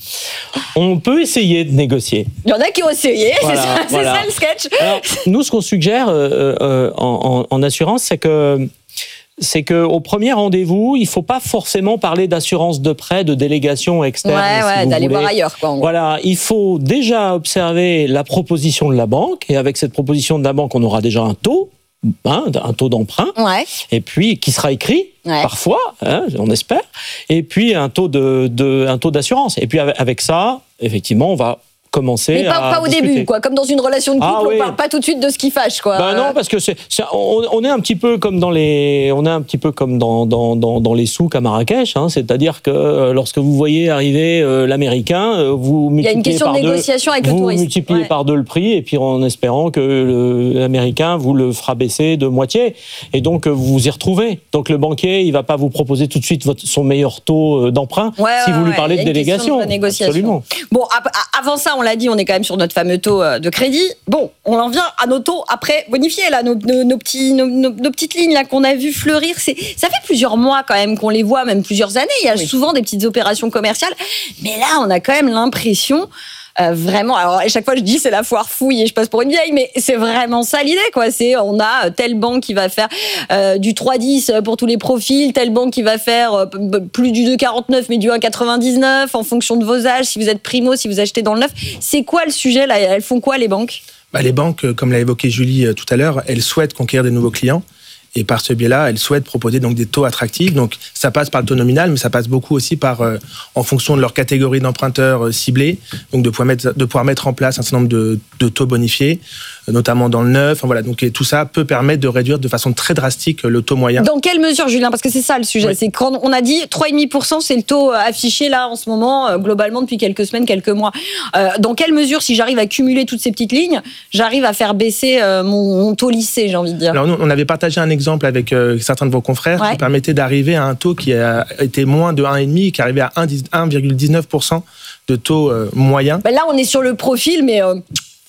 On peut essayer de négocier. Il y en a qui ont essayé, voilà, c'est, ça, voilà. c'est ça le sketch. Alors, nous, ce qu'on suggère euh, euh, en, en, en assurance, c'est que c'est qu'au premier rendez-vous, il ne faut pas forcément parler d'assurance de prêt, de délégation externe. Ouais, si ouais, vous d'aller voulez. voir ailleurs, quoi. Voilà, il faut déjà observer la proposition de la banque, et avec cette proposition de la banque, on aura déjà un taux. Hein, un taux d'emprunt, ouais. et puis qui sera écrit ouais. parfois, hein, on espère, et puis un taux de, de un taux d'assurance. Et puis avec, avec ça, effectivement, on va commencer Mais pas, à pas au discuter. début, quoi. Comme dans une relation de couple, Ah, oui. on parle pas tout de suite de ce qui fâche, quoi. Ben non, parce que c'est, c'est on, on est un petit peu comme dans les, on est un petit peu comme dans dans dans, dans les souks à Marrakech, hein, c'est-à-dire que euh, lorsque vous voyez arriver euh, l'américain, euh, vous multipliez Il y a une question par de deux, négociation avec le vous touriste. multipliez Ouais. par deux le prix, et puis en espérant que le, l'américain vous le fera baisser de moitié, et donc euh, vous vous y retrouvez. Donc le banquier, il va pas vous proposer tout de suite votre, son meilleur taux d'emprunt Ouais, si ouais, vous lui ouais. parlez Il y de a une question délégation. de négociation. Absolument. Bon, ap- avant ça, on l'a dit, on est quand même sur notre fameux taux de crédit. Bon, on en vient à nos taux après bonifiés, là, nos, nos, nos, petits, nos, nos, nos petites lignes là qu'on a vu fleurir. C'est, ça fait plusieurs mois quand même qu'on les voit, même plusieurs années. Il y a oui. souvent des petites opérations commerciales, mais là, on a quand même l'impression. Euh, vraiment, alors à chaque fois je dis c'est la foire fouille et je passe pour une vieille, mais c'est vraiment ça l'idée, quoi. C'est on a telle banque qui va faire euh, du trois dix pour tous les profils, telle banque qui va faire euh, plus du deux quarante-neuf mais du un quatre-vingt-dix-neuf en fonction de vos âges, si vous êtes primo, si vous achetez dans le neuf. C'est quoi le sujet là ? Elles font quoi les banques ? Bah, les banques, comme l'a évoqué Julie tout à l'heure, elles souhaitent conquérir des nouveaux clients. Et par ce biais-là, elles souhaitent proposer donc des taux attractifs. Donc, ça passe par le taux nominal, mais ça passe beaucoup aussi par, euh, en fonction de leur catégorie d'emprunteurs euh, ciblés, donc de pouvoir mettre, de pouvoir mettre en place un certain nombre de, de taux bonifiés, euh, notamment dans le neuf. Enfin, voilà, donc et tout ça peut permettre de réduire de façon très drastique le taux moyen. Dans quelle mesure, Julien ? Parce que c'est ça le sujet. Oui. C'est quand on a dit trois virgule cinq pour cent, c'est le taux affiché là en ce moment, euh, globalement depuis quelques semaines, quelques mois. Euh, dans quelle mesure, si j'arrive à cumuler toutes ces petites lignes, j'arrive à faire baisser euh, mon, mon taux lissé, j'ai envie de dire. Alors nous, on avait partagé un exemple exemple avec euh, certains de vos confrères ouais. qui permettait d'arriver à un taux qui a été moins de un virgule cinq, qui arrivait à un virgule dix-neuf pour cent de taux euh, moyen. Ben là, on est sur le profil, mais... Euh...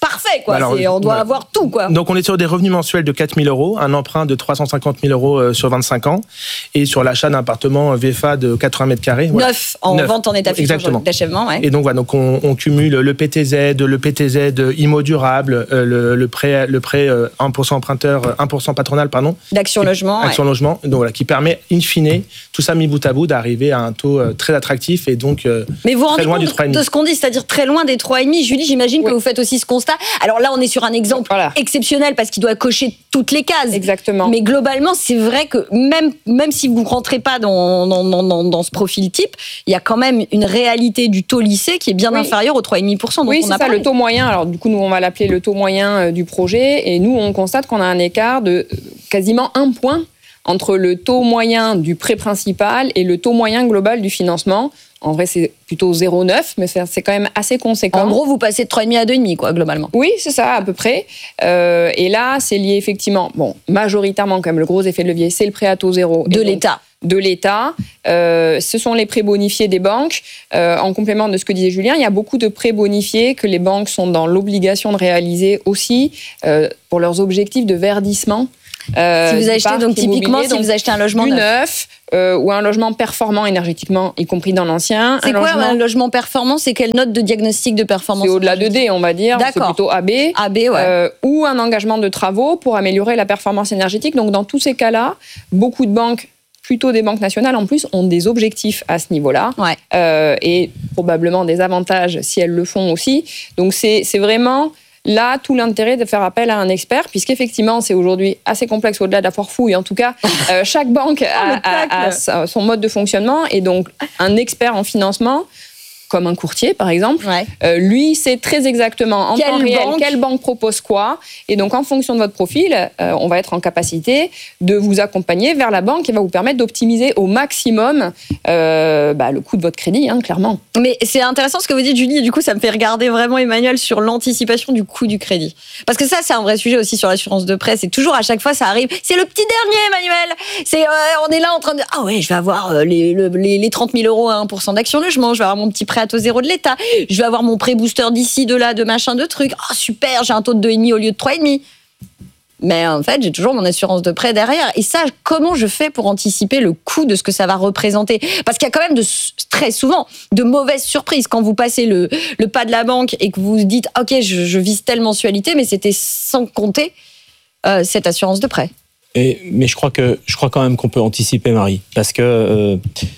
parfait, quoi. Alors, C'est, on doit ouais. avoir tout, quoi. Donc, on est sur des revenus mensuels de quatre mille euros, un emprunt de trois cent cinquante mille euros euh, sur vingt-cinq ans, et sur l'achat d'un appartement V F A de quatre-vingts mètres carrés. Voilà. Neuf, en Neuf. vente en état futur Exactement. d'achèvement, ouais. Et donc, voilà, donc on, on cumule le P T Z, le P T Z immo durable, euh, le, le prêt, le prêt euh, un pour cent emprunteur, euh, un pour cent patronal, pardon. D'Action Logement. Action ouais. Logement, donc voilà, qui permet, in fine, tout ça mis bout à bout, d'arriver à un taux euh, très attractif et donc euh, Mais vous vous très rendez loin du compte trois virgule cinq. de ce qu'on dit, c'est-à-dire très loin des trois virgule cinq. Julie, j'imagine que vous faites aussi ce constat. Alors là, on est sur un exemple Voilà. exceptionnel parce qu'il doit cocher toutes les cases. Exactement. Mais globalement, c'est vrai que même, même si vous ne rentrez pas dans, dans, dans, dans ce profil type, il y a quand même une réalité du taux lycée qui est bien Oui. inférieure au trois virgule cinq pour cent dont Oui, on c'est a ça, parlé. le taux moyen. Alors, du coup, nous, on va l'appeler le taux moyen euh, du projet. Et nous, on constate qu'on a un écart de euh, quasiment un point entre le taux moyen du prêt principal et le taux moyen global du financement. En vrai, c'est plutôt zéro virgule neuf, mais c'est quand même assez conséquent. En gros, vous passez de trois virgule cinq à deux virgule cinq, quoi, globalement. Oui, c'est ça, à peu près. Euh, et là, c'est lié effectivement, bon, majoritairement, quand même, le gros effet de levier, c'est le prêt à taux zéro. De Et donc, l'État. De l'État. Euh, ce sont les prêts bonifiés des banques. Euh, en complément de ce que disait Julien, il y a beaucoup de prêts bonifiés que les banques sont dans l'obligation de réaliser aussi euh, pour leurs objectifs de verdissement. Euh, Si vous du achetez, parc donc typiquement, immobilier, si vous achetez un logement du neuf. neuf euh, ou un logement performant énergétiquement, y compris dans l'ancien. C'est un quoi logement- un logement performant? C'est quelle note de diagnostic de performance? C'est au-delà de D, on va dire. C'est D'accord. plutôt A B. A B, ouais. Euh, ou un engagement de travaux pour améliorer la performance énergétique. Donc, dans tous ces cas-là, beaucoup de banques, plutôt des banques nationales en plus, ont des objectifs à ce niveau-là. Ouais. Euh, et probablement des avantages si elles le font aussi. Donc, c'est c'est vraiment... Là, tout l'intérêt de faire appel à un expert, puisqu'effectivement, c'est aujourd'hui assez complexe au-delà de la foire fouille. En tout cas, euh, chaque banque a, a- a sa- son mode de fonctionnement et donc un expert en financement, comme un courtier par exemple, euh, lui sait très exactement en Quelle temps réel banque quelle banque propose quoi. Et donc, en fonction de votre profil, euh, on va être en capacité de vous accompagner vers la banque qui va vous permettre d'optimiser au maximum euh, bah, le coût de votre crédit, hein, clairement. Mais c'est intéressant ce que vous dites, Julie, et du coup, ça me fait regarder vraiment Emmanuel sur l'anticipation du coût du crédit. Parce que ça, c'est un vrai sujet aussi sur l'assurance de prêt. C'est toujours à chaque fois, ça arrive. C'est le petit dernier, Emmanuel. C'est, euh, on est là en train de, ah ouais, je vais avoir euh, les, le- les, les trente mille euros à un pour cent d'Action Logement, je vais avoir mon petit prêt à taux zéro de l'État, je vais avoir mon prêt booster d'ici, de là, de machin, de trucs. Ah super, j'ai un taux de deux virgule cinq au lieu de trois virgule cinq. Mais en fait, j'ai toujours mon assurance de prêt derrière. Et ça, comment je fais pour anticiper le coût de ce que ça va représenter? Parce qu'il y a quand même de, très souvent de mauvaises surprises quand vous passez le, le pas de la banque et que vous vous dites « Ok, je, je vise telle mensualité », mais c'était sans compter euh, cette assurance de prêt. Et, mais je crois, que, je crois quand même qu'on peut anticiper, Marie. Parce que euh,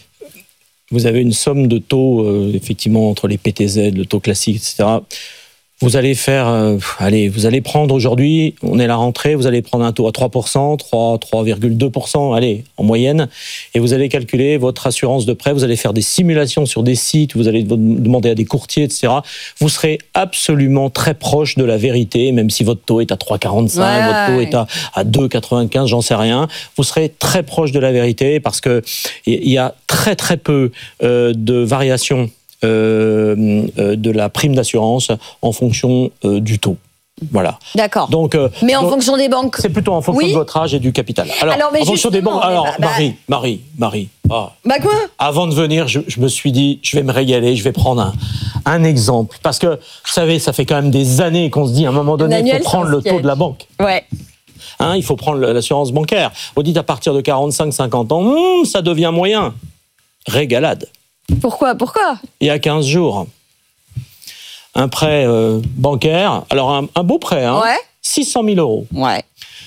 vous avez une somme de taux, euh, effectivement, entre les P T Z, le taux classique, et cetera. Vous allez faire, euh, allez, vous allez prendre aujourd'hui, on est à la rentrée, vous allez prendre un taux à trois pour cent, trois, trois virgule deux pour cent, allez, en moyenne, et vous allez calculer votre assurance de prêt, vous allez faire des simulations sur des sites, vous allez demander à des courtiers, et cetera. Vous serez absolument très proche de la vérité, même si votre taux est à trois virgule quarante-cinq, Ouais, votre taux ouais. est à, à deux virgule quatre-vingt-quinze, j'en sais rien. Vous serez très proche de la vérité parce que il y a très très peu euh, de variations euh, euh, de la prime d'assurance en fonction euh, du taux. Voilà. D'accord. Donc, euh, Mais en donc, fonction des banques. c'est plutôt en fonction Oui. de votre âge et du capital. Alors, Alors, mais en fonction des justement, banques. Alors, mais bah- Marie, Marie, Marie. ah. Bah quoi? Avant de venir, je, je me suis dit, je vais me régaler, je vais prendre un, un exemple. Parce que, vous savez, ça fait quand même des années qu'on se dit, à un moment donné, il Emmanuel, faut prendre c'est un le taux sketch. de la banque. Ouais. Hein, il faut prendre l'assurance bancaire. On dit à partir de quarante-cinq cinquante ans, hum, ça devient moyen. Régalade. Pourquoi? Pourquoi? Il y a quinze jours, un prêt euh, bancaire, alors un, un beau prêt, hein, Ouais. six cent mille euros. Ouais.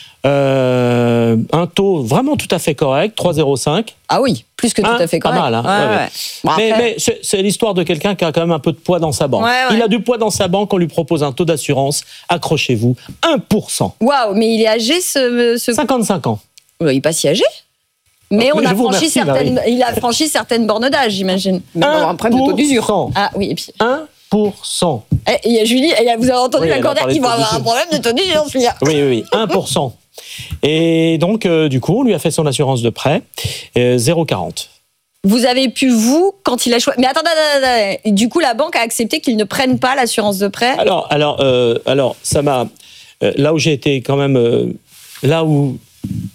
Euh, un taux vraiment tout à fait correct, trois virgule zéro cinq. Ah oui, plus que tout Hein, à fait correct. Pas mal, hein. Ouais, Ouais, ouais. ouais. Bon, mais après- mais c'est c'est l'histoire de quelqu'un qui a quand même un peu de poids dans sa banque. Ouais, ouais. Il a du poids dans sa banque, on lui propose un taux d'assurance, accrochez-vous, un pour cent. Waouh, mais il est âgé ce. ce... cinquante-cinq ans. Il n'est pas si âgé. Mais on Mais a je vous franchi remercie, certaines, Marie. il a franchi certaines bornes d'âge, j'imagine. un pour cent. Ah oui, et puis. un pour cent. Eh, il y a Julie, et vous avez entendu Oui, la elle a cordaire parlé qui de va taux avoir un d'usure. problème de taux d'usure, celui-là. Oui, oui, oui, un pour cent. Et donc, euh, du coup, on lui a fait son assurance de prêt, euh, zéro virgule quarante. Vous avez pu, vous, quand il a choisi. Mais attendez, attendez, attendez. Du coup, la banque a accepté qu'il ne prenne pas l'assurance de prêt. Alors, alors, euh, alors, ça m'a. euh, là où j'ai été quand même. euh, là où.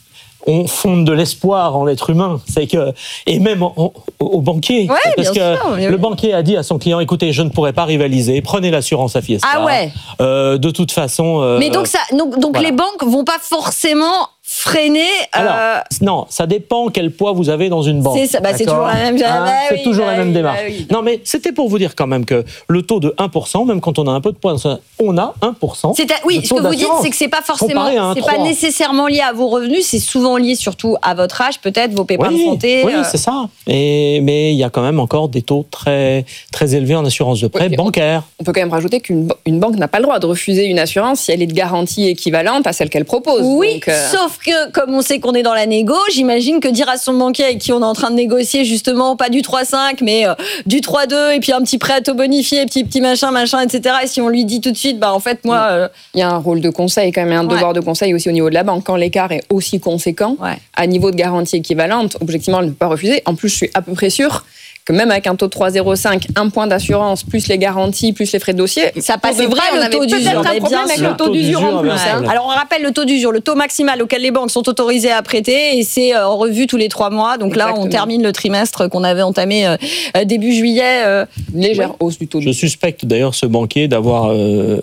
on fonde de l'espoir en l'être humain. C'est que, et même en, en, aux banquiers. Ouais, parce que bien sûr, le banquier a dit à son client, écoutez, je ne pourrai pas rivaliser, prenez l'assurance à Fiesta. Ah ouais. Euh, de toute façon. Euh, Mais donc, ça, donc, donc voilà. les banques vont pas forcément freiner. Alors, euh, non, ça dépend quel poids vous avez dans une banque. C'est ça, bah, c'est D'accord toujours la même- Hein, bah c'est oui, toujours bah la même oui, démarche. bah oui. Non, mais c'était pour vous dire quand même que le taux de un pour cent, même quand on a un peu de poids, on a un pour cent. C'est à- oui, de ce taux que vous dites, d'assurance, c'est que c'est pas forcément, comparé à un c'est pas trois. nécessairement lié à vos revenus, c'est souvent lié surtout à votre âge, peut-être vos pépins Oui, de santé. oui, euh. c'est ça. Et, mais il y a quand même encore des taux très, très élevés en assurance de prêt Oui, bancaire. On peut quand même rajouter qu'une ba- une banque n'a pas le droit de refuser une assurance si elle est de garantie équivalente à celle qu'elle propose. Oui, Donc, euh, sauf que comme on sait qu'on est dans la négo, j'imagine que dire à son banquier avec qui on est en train de négocier justement pas du trois cinq mais euh, du trois deux et puis un petit prêt à taux bonifié, petit petit machin machin et cetera. Et si on lui dit tout de suite, bah en fait moi, euh, il y a un rôle de conseil quand même, un Ouais. devoir de conseil aussi au niveau de la banque. Quand l'écart est aussi conséquent, à niveau de garantie équivalente, objectivement, elle ne peut pas refuser. En plus, je suis à peu près sûre que même avec un taux de trois virgule zéro cinq, un point d'assurance, plus les garanties, plus les frais de dossier, ça pour passait de vrai, pas on le avait taux d'usure. peut-être un mais problème bien avec sûr. le taux d'usure en plus. Ouais. hein. Alors on rappelle le taux d'usure, le taux maximal auquel les banques sont autorisées à prêter, et c'est euh, en revue tous les trois mois. Donc là, on Exactement. termine le trimestre qu'on avait entamé euh, euh, début juillet. euh, Légère ouais. hausse du taux Je suspecte d'ailleurs ce banquier d'avoir euh,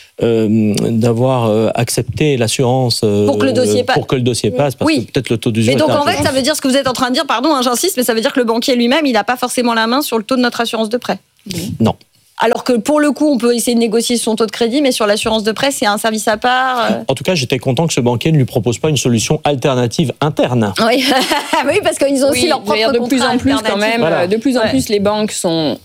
euh, d'avoir euh, accepté l'assurance euh, Pour que le dossier passe. pour que le dossier passe, parce Oui. que peut-être le taux d'usure. Mais donc était un en peu fait, ça veut dire ce que vous êtes en train de dire, pardon, hein, j'insiste, mais ça veut dire que le banquier lui-même, il n'a pas forcément la main sur le taux de notre assurance de prêt. Non. Alors que pour le coup, on peut essayer de négocier son taux de crédit, mais sur l'assurance de prêt, c'est un service à part. euh. En tout cas, j'étais content que ce banquier ne lui propose pas une solution alternative interne. Oui, oui, parce qu'ils ont aussi Oui, leur je veux propre dire, de plus contrat en plus quand alternatif. même, Voilà. de plus en Ouais. plus les banques sont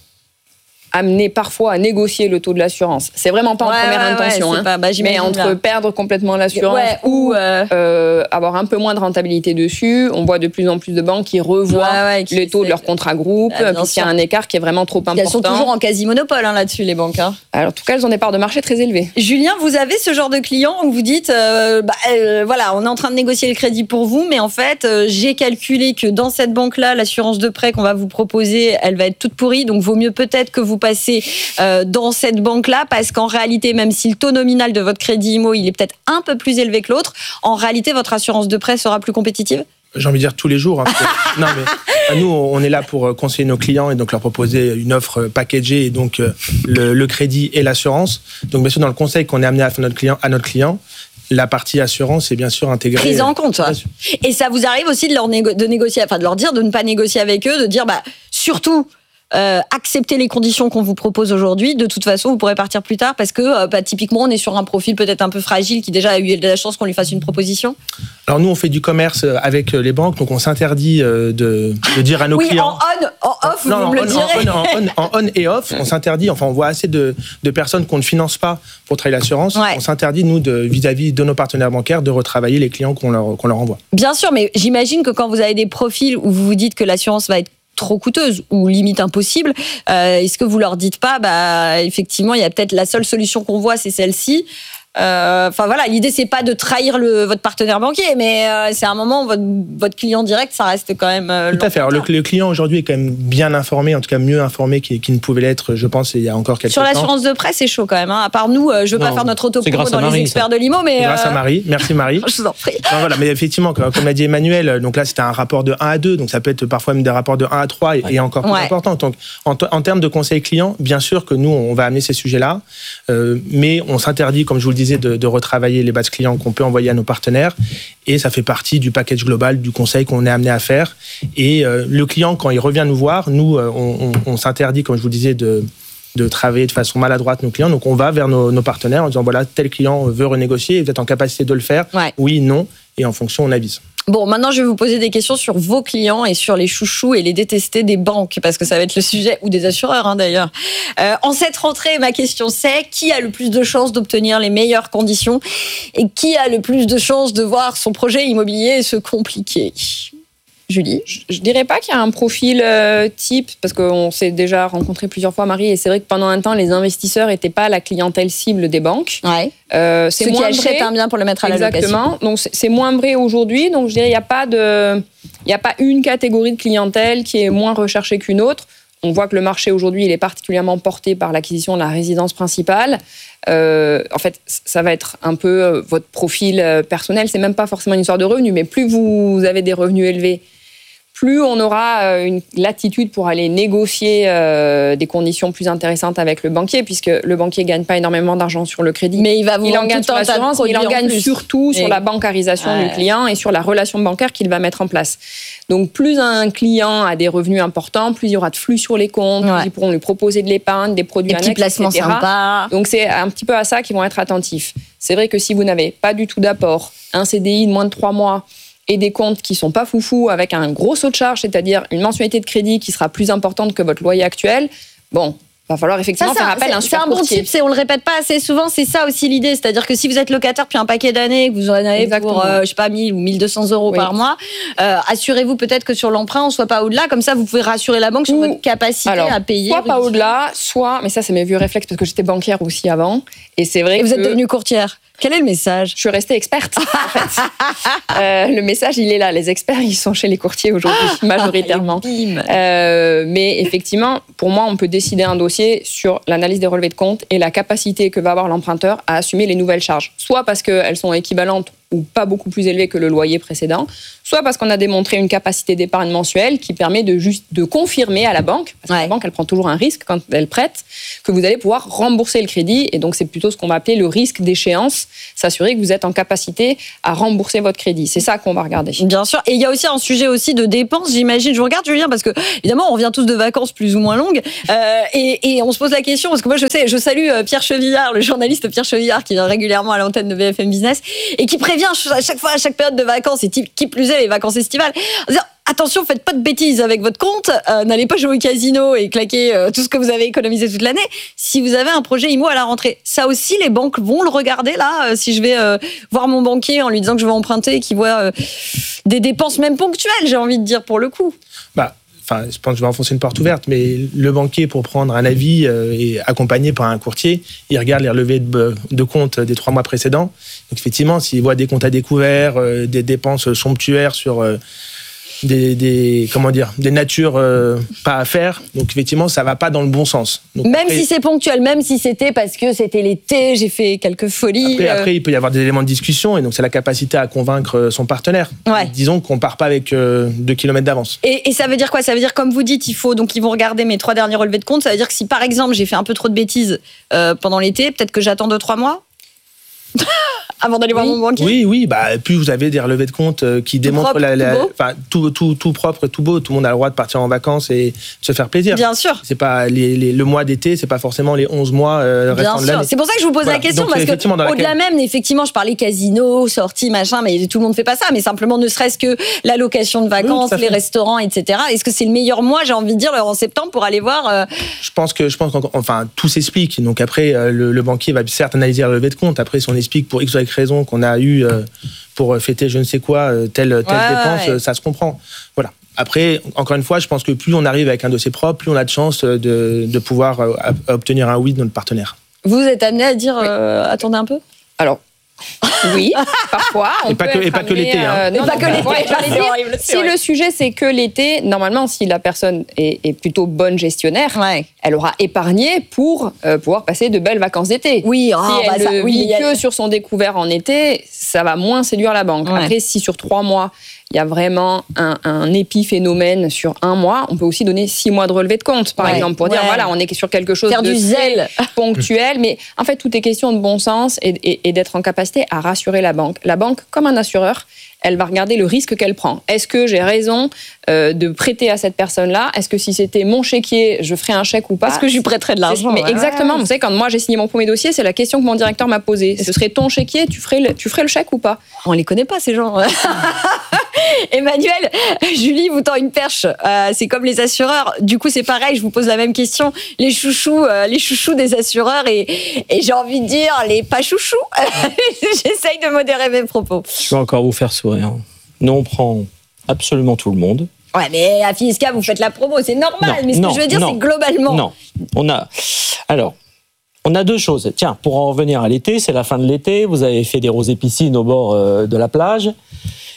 amenées parfois à négocier le taux de l'assurance. C'est vraiment pas en Ouais, première ouais, intention, ouais, c'est hein. pas- bah, mais j'imagine entre bien. perdre complètement l'assurance Ouais, ou ou, euh, euh, avoir un peu moins de rentabilité dessus, on voit de plus en plus de banques qui revoient Ouais, ouais, qui les taux de essaient leur contrat groupe, Ah, bien puisqu'il y a sûr. un écart qui est vraiment trop important. Elles sont toujours en quasi-monopole hein, là-dessus, les banques. hein. Alors, en tout cas, elles ont des parts de marché très élevées. Julien, vous avez ce genre de client où vous dites, euh, bah, euh, voilà, on est en train de négocier le crédit pour vous, mais en fait, euh, j'ai calculé que dans cette banque-là, l'assurance de prêt qu'on va vous proposer, elle va être toute pourrie, donc vaut mieux peut-être que vous passez euh, dans cette banque-là, parce qu'en réalité, même si le taux nominal de votre crédit immo, il est peut-être un peu plus élevé que l'autre, en réalité, votre assurance de prêt sera plus compétitive? J'ai envie de dire tous les jours. Hein, parce que- non, mais nous, on est là pour conseiller nos clients et donc leur proposer une offre packagée et donc euh, le, le crédit et l'assurance. Donc, bien sûr, dans le conseil qu'on est amené à faire notre client, à notre client, la partie assurance est bien sûr intégrée. Prise en compte, ça. Et ça vous arrive aussi de leur négo- de négocier, enfin de leur dire de ne pas négocier avec eux, de dire bah surtout euh, acceptez les conditions qu'on vous propose aujourd'hui. De toute façon, vous pourrez partir plus tard parce que euh, bah, typiquement, on est sur un profil peut-être un peu fragile qui déjà a eu de la chance qu'on lui fasse une proposition. Alors, nous, on fait du commerce avec les banques, donc on s'interdit euh, de, de dire à nos oui, clients. en on, en off, Non, vous non, me le on, direz. en, on, en, en on et off, on s'interdit, enfin on voit assez de, de personnes qu'on ne finance pas pour travailler l'assurance, Ouais. on s'interdit, nous, de, vis-à-vis de nos partenaires bancaires, de retravailler les clients qu'on leur, qu'on leur envoie. Bien sûr, mais j'imagine que quand vous avez des profils où vous vous dites que l'assurance va être trop coûteuse ou limite impossible, euh, est-ce que vous leur dites pas, bah effectivement, il y a peut-être la seule solution qu'on voit, c'est celle-ci. Enfin euh, voilà, l'idée c'est pas de trahir le, votre partenaire banquier, mais euh, c'est un moment votre, votre client direct, ça reste quand même. Euh, Tout à fait. Alors, le, le client aujourd'hui est quand même bien informé, en tout cas mieux informé qu'il, qu'il ne pouvait l'être, je pense, il y a encore quelques Sur temps. l'assurance de prêt, c'est chaud quand même. Hein. À part nous, euh, je veux Non, pas faire notre c'est autopromo grâce à dans Marie, les experts ça. de l'I M O, mais. C'est grâce euh, à Marie. Merci Marie. Je vous en prie. Non, voilà, mais effectivement, comme, comme l'a dit Emmanuel, donc là c'était un rapport de un à deux, donc ça peut être parfois même des rapports de un à trois et, et encore plus Ouais. important. Donc en, t- en termes de conseil client, bien sûr que nous on va amener ces sujets-là, euh, mais on s'interdit, comme je vous le disais, de, de retravailler les bases clients qu'on peut envoyer à nos partenaires, et ça fait partie du package global du conseil qu'on est amené à faire. Et euh, le client, quand il revient nous voir, nous euh, on, on, on s'interdit, comme je vous le disais, de de travailler de façon maladroite nos clients. Donc, on va vers nos, nos partenaires en disant, voilà, tel client veut renégocier, vous êtes en capacité de le faire, Ouais. oui, non, et en fonction, on avise. Bon, maintenant, je vais vous poser des questions sur vos clients et sur les chouchous et les détestés des banques, parce que ça va être le sujet, ou des assureurs hein, d'ailleurs. Euh, en cette rentrée, ma question c'est, qui a le plus de chances d'obtenir les meilleures conditions et qui a le plus de chances de voir son projet immobilier se compliquer? Julie? Je, je dirais pas qu'il y a un profil euh, type, parce qu'on s'est déjà rencontré plusieurs fois, Marie, et c'est vrai que pendant un temps, les investisseurs n'étaient pas la clientèle cible des banques. Ouais. Euh, c'est Ceux qui moins achètent vrai. un bien pour le mettre à la location. Exactement. Donc c'est c'est moins vrai aujourd'hui. Donc je dirais il n'y a pas de, il y a pas une catégorie de clientèle qui est moins recherchée qu'une autre. on voit que le marché aujourd'hui, il est particulièrement porté par l'acquisition de la résidence principale. Euh, en fait, ça va être un peu votre profil personnel. C'est même pas forcément une histoire de revenus, mais plus vous avez des revenus élevés, plus on aura une latitude pour aller négocier euh, des conditions plus intéressantes avec le banquier, puisque le banquier gagne pas énormément d'argent sur le crédit. Mais il va vous il en vendre gagne tout sur un tas de l'assurance, mais il en produits en gagne plus. surtout sur Et- la bancarisation Ouais. du client et sur la relation bancaire qu'il va mettre en place. Donc, plus un client a des revenus importants, plus il y aura de flux sur les comptes, plus ils pourront lui proposer de l'épargne, des produits Des petits annexes, placements et cetera. sympas. Donc, c'est un petit peu à ça qu'ils vont être attentifs. C'est vrai que si vous n'avez pas du tout d'apport, un C D I de moins de trois mois et des comptes qui sont pas foufou avec un gros saut de charge, c'est-à-dire une mensualité de crédit qui sera plus importante que votre loyer actuel, bon, va falloir effectivement Ça, faire ça, appel à un c'est- super c'est un bon courtier. type, c'est, on le répète pas assez souvent, c'est ça aussi l'idée. C'est-à-dire que si vous êtes locataire depuis un paquet d'années, que vous en avez Exactement. pour, euh, je sais pas, mille ou mille deux cents euros Oui. par mois, euh, assurez-vous peut-être que sur l'emprunt, on soit pas au-delà. Comme ça, vous pouvez rassurer la banque sur votre capacité Alors, à payer. soit pas au-delà, soit, mais ça c'est mes vieux réflexes parce que j'étais banquière aussi avant, et c'est vrai Et que... vous êtes devenue courtière. Quel est le message? Je suis restée experte, en fait. Euh, le message, il est là. Les experts, ils sont chez les courtiers aujourd'hui, majoritairement. Euh, mais effectivement, pour moi, on peut décider un dossier sur l'analyse des relevés de compte et la capacité que va avoir l'emprunteur à assumer les nouvelles charges. Soit parce qu'elles sont équivalentes ou pas beaucoup plus élevées que le loyer précédent, soit parce qu'on a démontré une capacité d'épargne mensuelle qui permet de juste de confirmer à la banque, parce que la banque, elle prend toujours un risque quand elle prête, que vous allez pouvoir rembourser le crédit. Et donc, c'est plutôt ce qu'on va appeler le risque d'échéance, s'assurer que vous êtes en capacité à rembourser votre crédit. C'est ça qu'on va regarder. Bien sûr. Et il y a aussi un sujet aussi de dépenses, j'imagine. Je vous regarde, Julien, parce que évidemment, on revient tous de vacances plus ou moins longues, euh, et, et on se pose la question parce que moi, je sais, je salue euh, Pierre Chevillard, le journaliste Pierre Chevillard, qui vient régulièrement à l'antenne de B F M Business et qui prévient à chaque fois, à chaque période de vacances, et qui plus est les vacances estivales, en disant, attention, faites pas de bêtises avec votre compte, euh, n'allez pas jouer au casino et claquer euh, tout ce que vous avez économisé toute l'année. Si vous avez un projet I M O à la rentrée, ça aussi, les banques vont le regarder là. Euh, si je vais euh, voir mon banquier en lui disant que je vais emprunter et qu'il voit euh, des dépenses même ponctuelles, j'ai envie de dire pour le coup. Bah, enfin, je pense que je vais enfoncer une porte ouverte, mais le banquier, pour prendre un avis, euh, est accompagné par un courtier. Il regarde les relevés de, de compte des trois mois précédents. Donc, effectivement, s'il voit des comptes à découvert, euh, des dépenses somptuaires sur euh, des, des, comment dire, des natures euh, pas à faire, donc effectivement, ça va pas dans le bon sens. Donc, même après, si c'est ponctuel, même si c'était parce que c'était l'été, j'ai fait quelques folies. Après, euh, après, il peut y avoir des éléments de discussion, et donc c'est la capacité à convaincre son partenaire. Ouais. Disons qu'on part pas avec euh, deux kilomètres d'avance. Et, et ça veut dire quoi? Ça veut dire, comme vous dites, il faut donc ils vont regarder mes trois derniers relevés de compte. Ça veut dire que si par exemple j'ai fait un peu trop de bêtises euh, pendant l'été, peut-être que j'attends deux trois mois avant d'aller voir oui. mon banquier. Oui, oui. Bah, plus vous avez des relevés de compte euh, qui Tout démontrent propre, la, la- tout beau. enfin, tout, tout, tout propre, tout beau. Tout le monde a le droit de partir en vacances et de se faire plaisir. Bien sûr. C'est pas les, les- le mois d'été, c'est pas forcément les onze mois euh, Bien restant de sûr. l'année. C'est pour ça que je vous pose Voilà. la question, Donc, parce effectivement, dans que laquelle- au-delà même, effectivement, je parlais casino, sorties, machin, mais tout le monde fait pas ça. Mais simplement, ne serait-ce que la location de vacances, tout à fait. les restaurants, et cetera. Est-ce que c'est le meilleur mois, j'ai envie de dire, en septembre, pour aller voir euh, Je pense que je pense qu'enfin tout s'explique. Donc après, euh, le, le banquier va certes analyser le relevé de compte. Après, si on explique pour X ou Y raison qu'on a eu euh, pour fêter je ne sais quoi euh, telle telle Ouais, dépense, ouais. euh, ça se comprend. Voilà. Après, encore une fois, je pense que plus on arrive avec un dossier propre, plus on a de chances de, de pouvoir euh, obtenir un oui de notre partenaire. vous êtes amené à dire, euh, attendez un peu. Alors, oui, parfois. On Et pas peut que- et être pas que amené, l'été, hein. euh, non, Et pas non, que non, l'été, ouais, j'allais c'est dire, horrible, c'est si horrible. le sujet c'est que l'été, normalement, si la personne est, est plutôt bonne gestionnaire, elle aura épargné pour euh, pouvoir passer de belles vacances d'été. Oui, si ah, elle bah ça, ne oui, vit il y a- que sur son découvert en été, ça va moins séduire la banque. Ouais. Après, si sur trois mois, il y a vraiment un, un épiphénomène sur un mois, on peut aussi donner six mois de relevé de compte, par Ouais. exemple, pour dire Ouais. voilà, on est sur quelque chose Faire de du très zèle. ponctuel, mais en fait, tout est question de bon sens et, et- et d'être en capacité à rassurer la banque. La banque, comme un assureur, elle va regarder le risque qu'elle prend. Est-ce que j'ai raison euh, de prêter à cette personne-là? Est-ce que si c'était mon chéquier, je ferais un chèque ou pas? Est-ce que je lui prêterais de l'argent? Mais Ouais. exactement. Vous savez, quand moi j'ai signé mon premier dossier, c'est la question que mon directeur m'a posée. Ce serait ton chéquier, tu ferais le, tu ferais le chèque ou pas? On les connaît pas, ces gens. Emmanuel, Julie vous tend une perche. Euh, c'est comme les assureurs. Du coup, c'est pareil. Je vous pose la même question. Les chouchous, euh, les chouchous des assureurs et, et j'ai envie de dire les pas chouchous. J'essaye de modérer mes propos. Je vais encore vous faire sourire. Nous, on prend absolument tout le monde. Ouais, mais à Fiesca, vous faites la promo, c'est normal. Non, mais ce non, que je veux dire, non. c'est globalement. Non, on a. Alors, on a deux choses. Tiens, pour en revenir à l'été, c'est la fin de l'été. Vous avez fait des rosées piscines au bord euh, de la plage.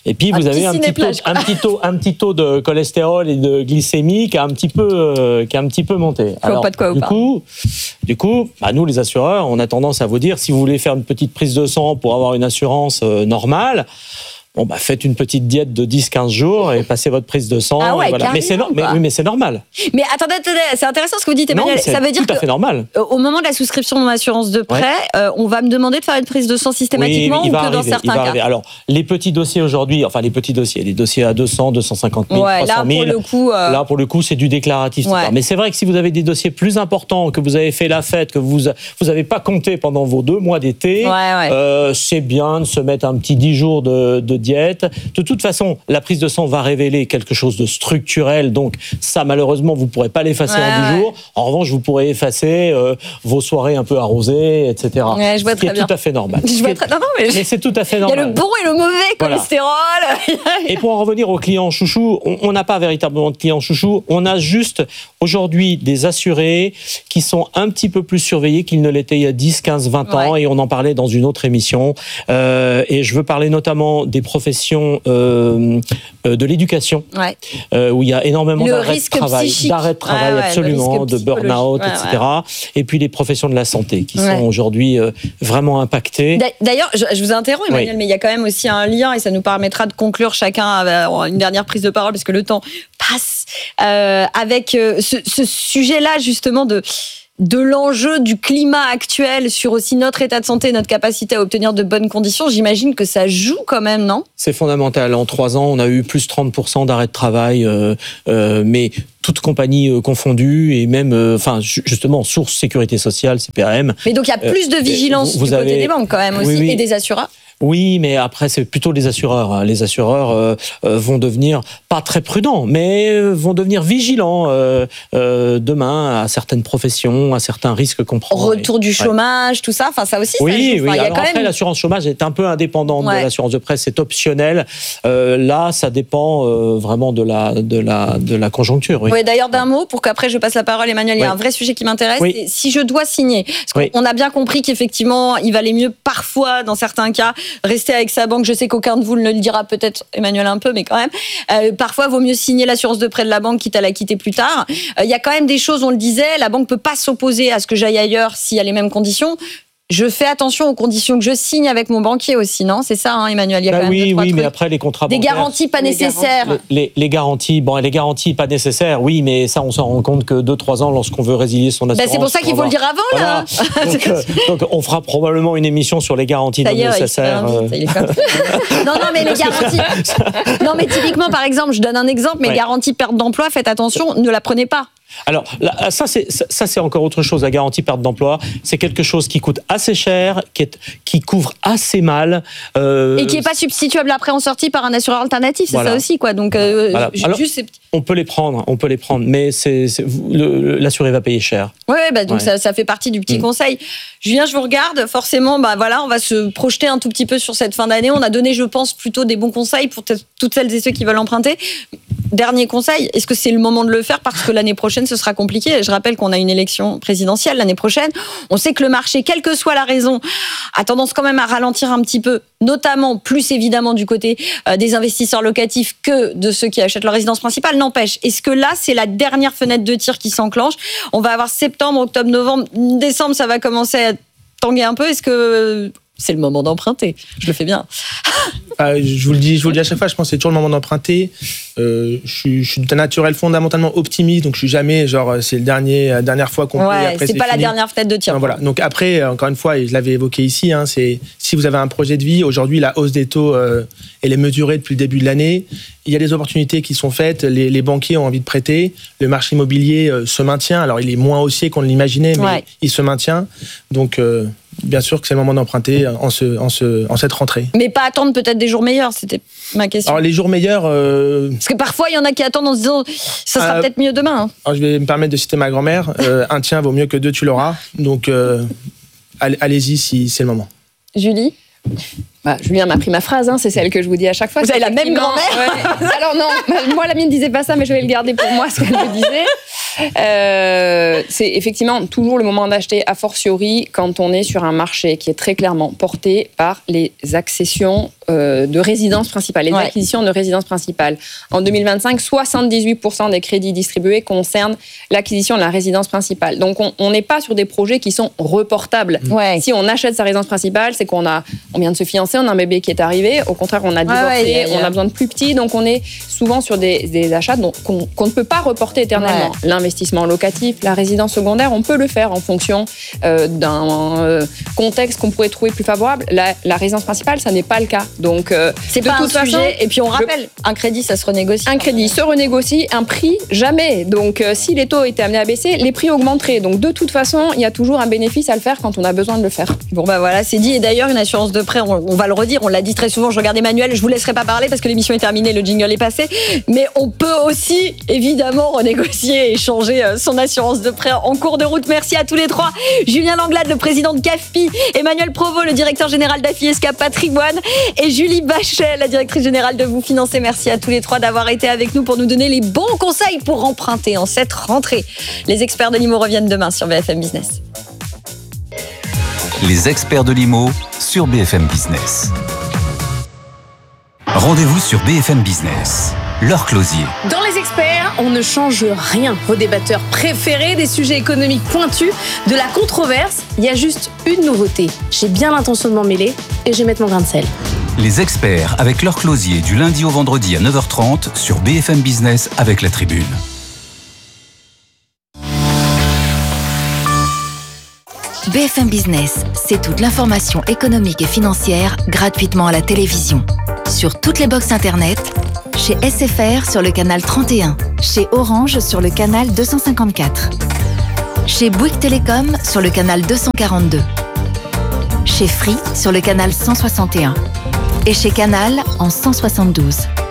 Et puis Un vous avez petit un petit, taux, ciné-plage, quoi. un, petit taux, un petit taux de cholestérol et de glycémie qui a un petit peu, euh, qui a un petit peu monté. Je vois pas de quoi vous du parlez. coup, du coup bah, nous les assureurs, on a tendance à vous dire, si vous voulez faire une petite prise de sang pour avoir une assurance euh, normale, bon, bah, faites une petite diète de dix à quinze jours et passez votre prise de sang. Ah ouais, et voilà. Mais c'est no- mais, carrément, oui, mais c'est normal. Mais attendez, attendez, c'est intéressant ce que vous dites, Non, Emmanuel. mais c'est Ça veut dire tout à que fait normal. euh, au moment de la souscription de mon assurance de prêt, Ouais. euh, on va me demander de faire une prise de sang systématiquement Oui, il ou va que dans arriver, il certains va cas. arriver. Alors, les petits dossiers aujourd'hui, enfin les petits dossiers, les dossiers à deux cents, deux cent cinquante mille, Ouais, trois cent là, mille. pour le coup, euh, Là, pour le coup, c'est du déclaratif. Ouais. Mais c'est vrai que si vous avez des dossiers plus importants, que vous avez fait la fête, que vous vous avez pas compté pendant vos deux mois d'été, Ouais, ouais. euh, c'est bien de se mettre un petit dix jours de, de diète. De toute façon, la prise de sang va révéler quelque chose de structurel. Donc, ça, malheureusement, vous pourrez pas l'effacer Ouais, en dix ouais. jours. En revanche, vous pourrez effacer euh, vos soirées un peu arrosées, et cetera. Ouais, je vois Ce qui très est bien. tout à fait normal. Je vois très- non, non, mais Mais c'est tout à fait il y a normal. le bon et le mauvais Voilà. cholestérol. Et pour en revenir aux clients chouchous, on on n'a pas véritablement de clients chouchous. On a juste aujourd'hui des assurés qui sont un petit peu plus surveillés qu'ils ne l'étaient il y a dix, quinze, vingt ans. Et on en parlait dans une autre émission. Euh, et je veux parler notamment des professions euh, euh, de l'éducation, Ouais. euh, où il y a énormément Le d'arrêts de risque travail, psychique. d'arrêts de travail Ouais, ouais, le absolument, risque de burn-out, psychologique. Ouais, et cetera. Et puis les professions de la santé qui Ouais. sont aujourd'hui euh, vraiment impactées. D'a- D'ailleurs, je, je vous interromps, Emmanuel, Oui. mais il y a quand même aussi un lien et ça nous permettra de conclure chacun avec une dernière prise de parole parce que le temps passe euh, avec euh, ce, ce sujet-là justement de de l'enjeu du climat actuel sur aussi notre état de santé, notre capacité à obtenir de bonnes conditions. J'imagine que ça joue quand même, non ? C'est fondamental. En trois ans, on a eu plus trente pour cent d'arrêt de travail, euh, euh, mais toutes compagnies euh, confondues et même, euh, enfin, ju- justement, source sécurité sociale, C P A M. Mais donc il y a plus de Euh, vigilance vous- vous du côté avez- des banques quand même aussi Oui, oui. et des assureurs. Oui, mais après, c'est plutôt les assureurs. hein. Les assureurs euh, euh, vont devenir, pas très prudents, mais euh, vont devenir vigilants euh, euh, demain à certaines professions, à certains risques qu'on prend. Retour du Ouais. chômage, tout ça. Enfin, ça aussi, ça Oui, joue. oui. Enfin, il y a Alors quand après, même... l'assurance chômage est un peu indépendante Ouais. de l'assurance de presse, c'est optionnel. Euh, là, ça dépend euh, vraiment de la, de la, de la conjoncture. Oui. Ouais, d'ailleurs, d'un mot, pour qu'après je passe la parole, Emmanuel, il y a Oui. un vrai sujet qui m'intéresse. Oui. c'est si je dois signer, parce Oui. qu'on a bien compris qu'effectivement, il valait mieux parfois, dans certains cas, rester avec sa banque. Je sais qu'aucun de vous ne le dira, peut-être Emmanuel un peu, mais quand même. Euh, parfois, vaut mieux signer l'assurance de prêt de la banque, quitte à la quitter plus tard. Euh, Il y a quand même des choses, on le disait, la banque peut pas s'opposer à ce que j'aille ailleurs s'il y a les mêmes conditions. Je fais attention aux conditions que je signe avec mon banquier aussi, non ? C'est ça, hein, Emmanuel. Il y a Bah quand même oui, deux, trois oui, mais trucs. après les contrats Des bancaires- garanties pas nécessaires. Les, les- les garanties, bon, les garanties pas nécessaires, oui, mais ça, on s'en rend compte que deux, trois ans, lorsqu'on veut résilier son Bah, assurance. c'est pour ça qu'il faut le dire avant, là. Voilà. Donc, euh, donc, on fera probablement une émission sur les garanties Ça non y est, il se nécessaires. réinvite, euh. il est comme- non, non, mais les garanties. Non, mais typiquement, par exemple, je donne un exemple, mais Ouais. garantie perte d'emploi, faites attention, ne la prenez pas. Alors, là, ça, c'est, ça, ça, c'est encore autre chose. La garantie perte d'emploi, c'est quelque chose qui coûte assez cher, qui, est, qui couvre assez mal. euh, Et qui n'est pas substituable après en sortie par un assureur alternatif, c'est Voilà. ça aussi, quoi. Donc, euh, Voilà. ju- Alors, juste ces petits- on peut les prendre, on peut les prendre, mais c'est, c'est- vous- le- l'assuré va payer cher. Ouais, ouais, bah, donc Ouais. Ça, ça fait partie du petit Mm. conseil. Julien, je vous regarde. Forcément, bah voilà, on va se projeter un tout petit peu sur cette fin d'année. On a donné, je pense, plutôt des bons conseils pour t- toutes celles et ceux qui veulent emprunter. Dernier conseil, est-ce que c'est le moment de le faire parce que l'année prochaine, ce sera compliqué ? Je rappelle qu'on a une élection présidentielle l'année prochaine. On sait que le marché, quelle que soit la raison, a tendance quand même à ralentir un petit peu, notamment plus évidemment du côté euh, des investisseurs locatifs que de ceux qui achètent leur résidence principale. N'empêche, est-ce que là, c'est la dernière fenêtre de tir qui s'enclenche ? On va avoir septembre, octobre, novembre, décembre, ça va commencer à tanguer un peu. Est-ce que c'est le moment d'emprunter ? Je le fais bien. Ah, je vous le dis, je vous le dis à chaque fois, je pense que c'est toujours le moment d'emprunter. Euh, je, suis, je suis d'un naturel fondamentalement optimiste, donc je suis jamais genre c'est le dernier, la dernière fois qu'on peut. Ouais, Après, c'est pas la fini. dernière fenêtre de tir. Non, voilà. Donc après, encore une fois, et je l'avais évoqué ici, hein, c'est si vous avez un projet de vie, aujourd'hui la hausse des taux, euh, elle est mesurée depuis le début de l'année. Il y a des opportunités qui sont faites, les, les banquiers ont envie de prêter, le marché immobilier euh, se maintient. Alors il est moins haussier qu'on l'imaginait, mais Ouais. il se maintient. Donc euh, bien sûr que c'est le moment d'emprunter en, ce, en, ce, en cette rentrée. Mais pas attendre peut-être des jours meilleurs, c'était ma question. Alors les jours meilleurs. euh, Parce que parfois, il y en a qui attendent en se disant ça sera Euh, peut-être mieux demain. hein. Alors, je vais me permettre de citer ma grand-mère. euh, un tien vaut mieux que deux, tu l'auras. Donc, euh, allez- allez-y si c'est le moment. Julie ? Bah, Julien m'a pris ma phrase, hein, c'est celle que je vous dis à chaque fois. Vous avez la même Effectivement, grand-mère ouais. Alors non, moi la mienne disait pas ça, mais je vais le garder pour moi ce qu'elle me disait. Euh, c'est effectivement toujours le moment d'acheter, a fortiori quand on est sur un marché qui est très clairement porté par les accessions euh, de résidence principale, les ouais. acquisitions de résidence principale. En deux mille vingt-cinq, soixante-dix-huit pour cent des crédits distribués concernent l'acquisition de la résidence principale. Donc on n'est pas sur des projets qui sont reportables. Ouais. Si on achète sa résidence principale, c'est qu'on a, on vient de se fiancer, on a un bébé qui est arrivé. Au contraire, on a divorcé, ouais, ouais, ouais. on a besoin de plus petits. Donc on est souvent sur des, des achats dont, qu'on, qu'on ne peut pas reporter éternellement. Ouais. L'investissement locatif, la résidence secondaire, on peut le faire en fonction euh, d'un euh, contexte qu'on pourrait trouver plus favorable. La, la résidence principale, ça n'est pas le cas. Donc euh, c'est de pas toute un façon, sujet. Et puis on rappelle, je, un crédit, ça se renégocie. Un crédit se renégocie, un prix jamais. Donc euh, si les taux étaient amenés à baisser, les prix augmenteraient. Donc de toute façon, il y a toujours un bénéfice à le faire quand on a besoin de le faire. Bon bah voilà, c'est dit. Et d'ailleurs, une assurance de prêt, on, on va le redire, on l'a dit très souvent. Je regarde Emmanuel, je vous laisserai pas parler parce que l'émission est terminée, le jingle est passé. Mais on peut aussi évidemment renégocier et changer son assurance de prêt en cours de route. Merci à tous les trois. Julien Langlade, le président de C A F P I, Emmanuel Provost, le directeur général d'Afiesca Patrimoine, et Julie Bachet, la directrice générale de Vous Financer. Merci à tous les trois d'avoir été avec nous pour nous donner les bons conseils pour emprunter en cette rentrée. Les experts de l'I M O reviennent demain sur B F M Business. Les experts de l'I M O sur B F M Business. Rendez-vous sur B F M Business. Laure Closier. Dans les experts, on ne change rien. Vos débatteurs préférés, des sujets économiques pointus, de la controverse, il y a juste une nouveauté. J'ai bien l'intention de m'en mêler et je vais mettre mon grain de sel. Les experts avec Laure Closier du lundi au vendredi à neuf heures trente sur B F M Business avec la Tribune. B F M Business, c'est toute l'information économique et financière gratuitement à la télévision. Sur toutes les box internet, chez S F R sur le canal trente et un, chez Orange sur le canal deux cent cinquante-quatre, chez Bouygues Télécom sur le canal deux cent quarante-deux, chez Free sur le canal cent soixante et un et chez Canal en cent soixante-douze.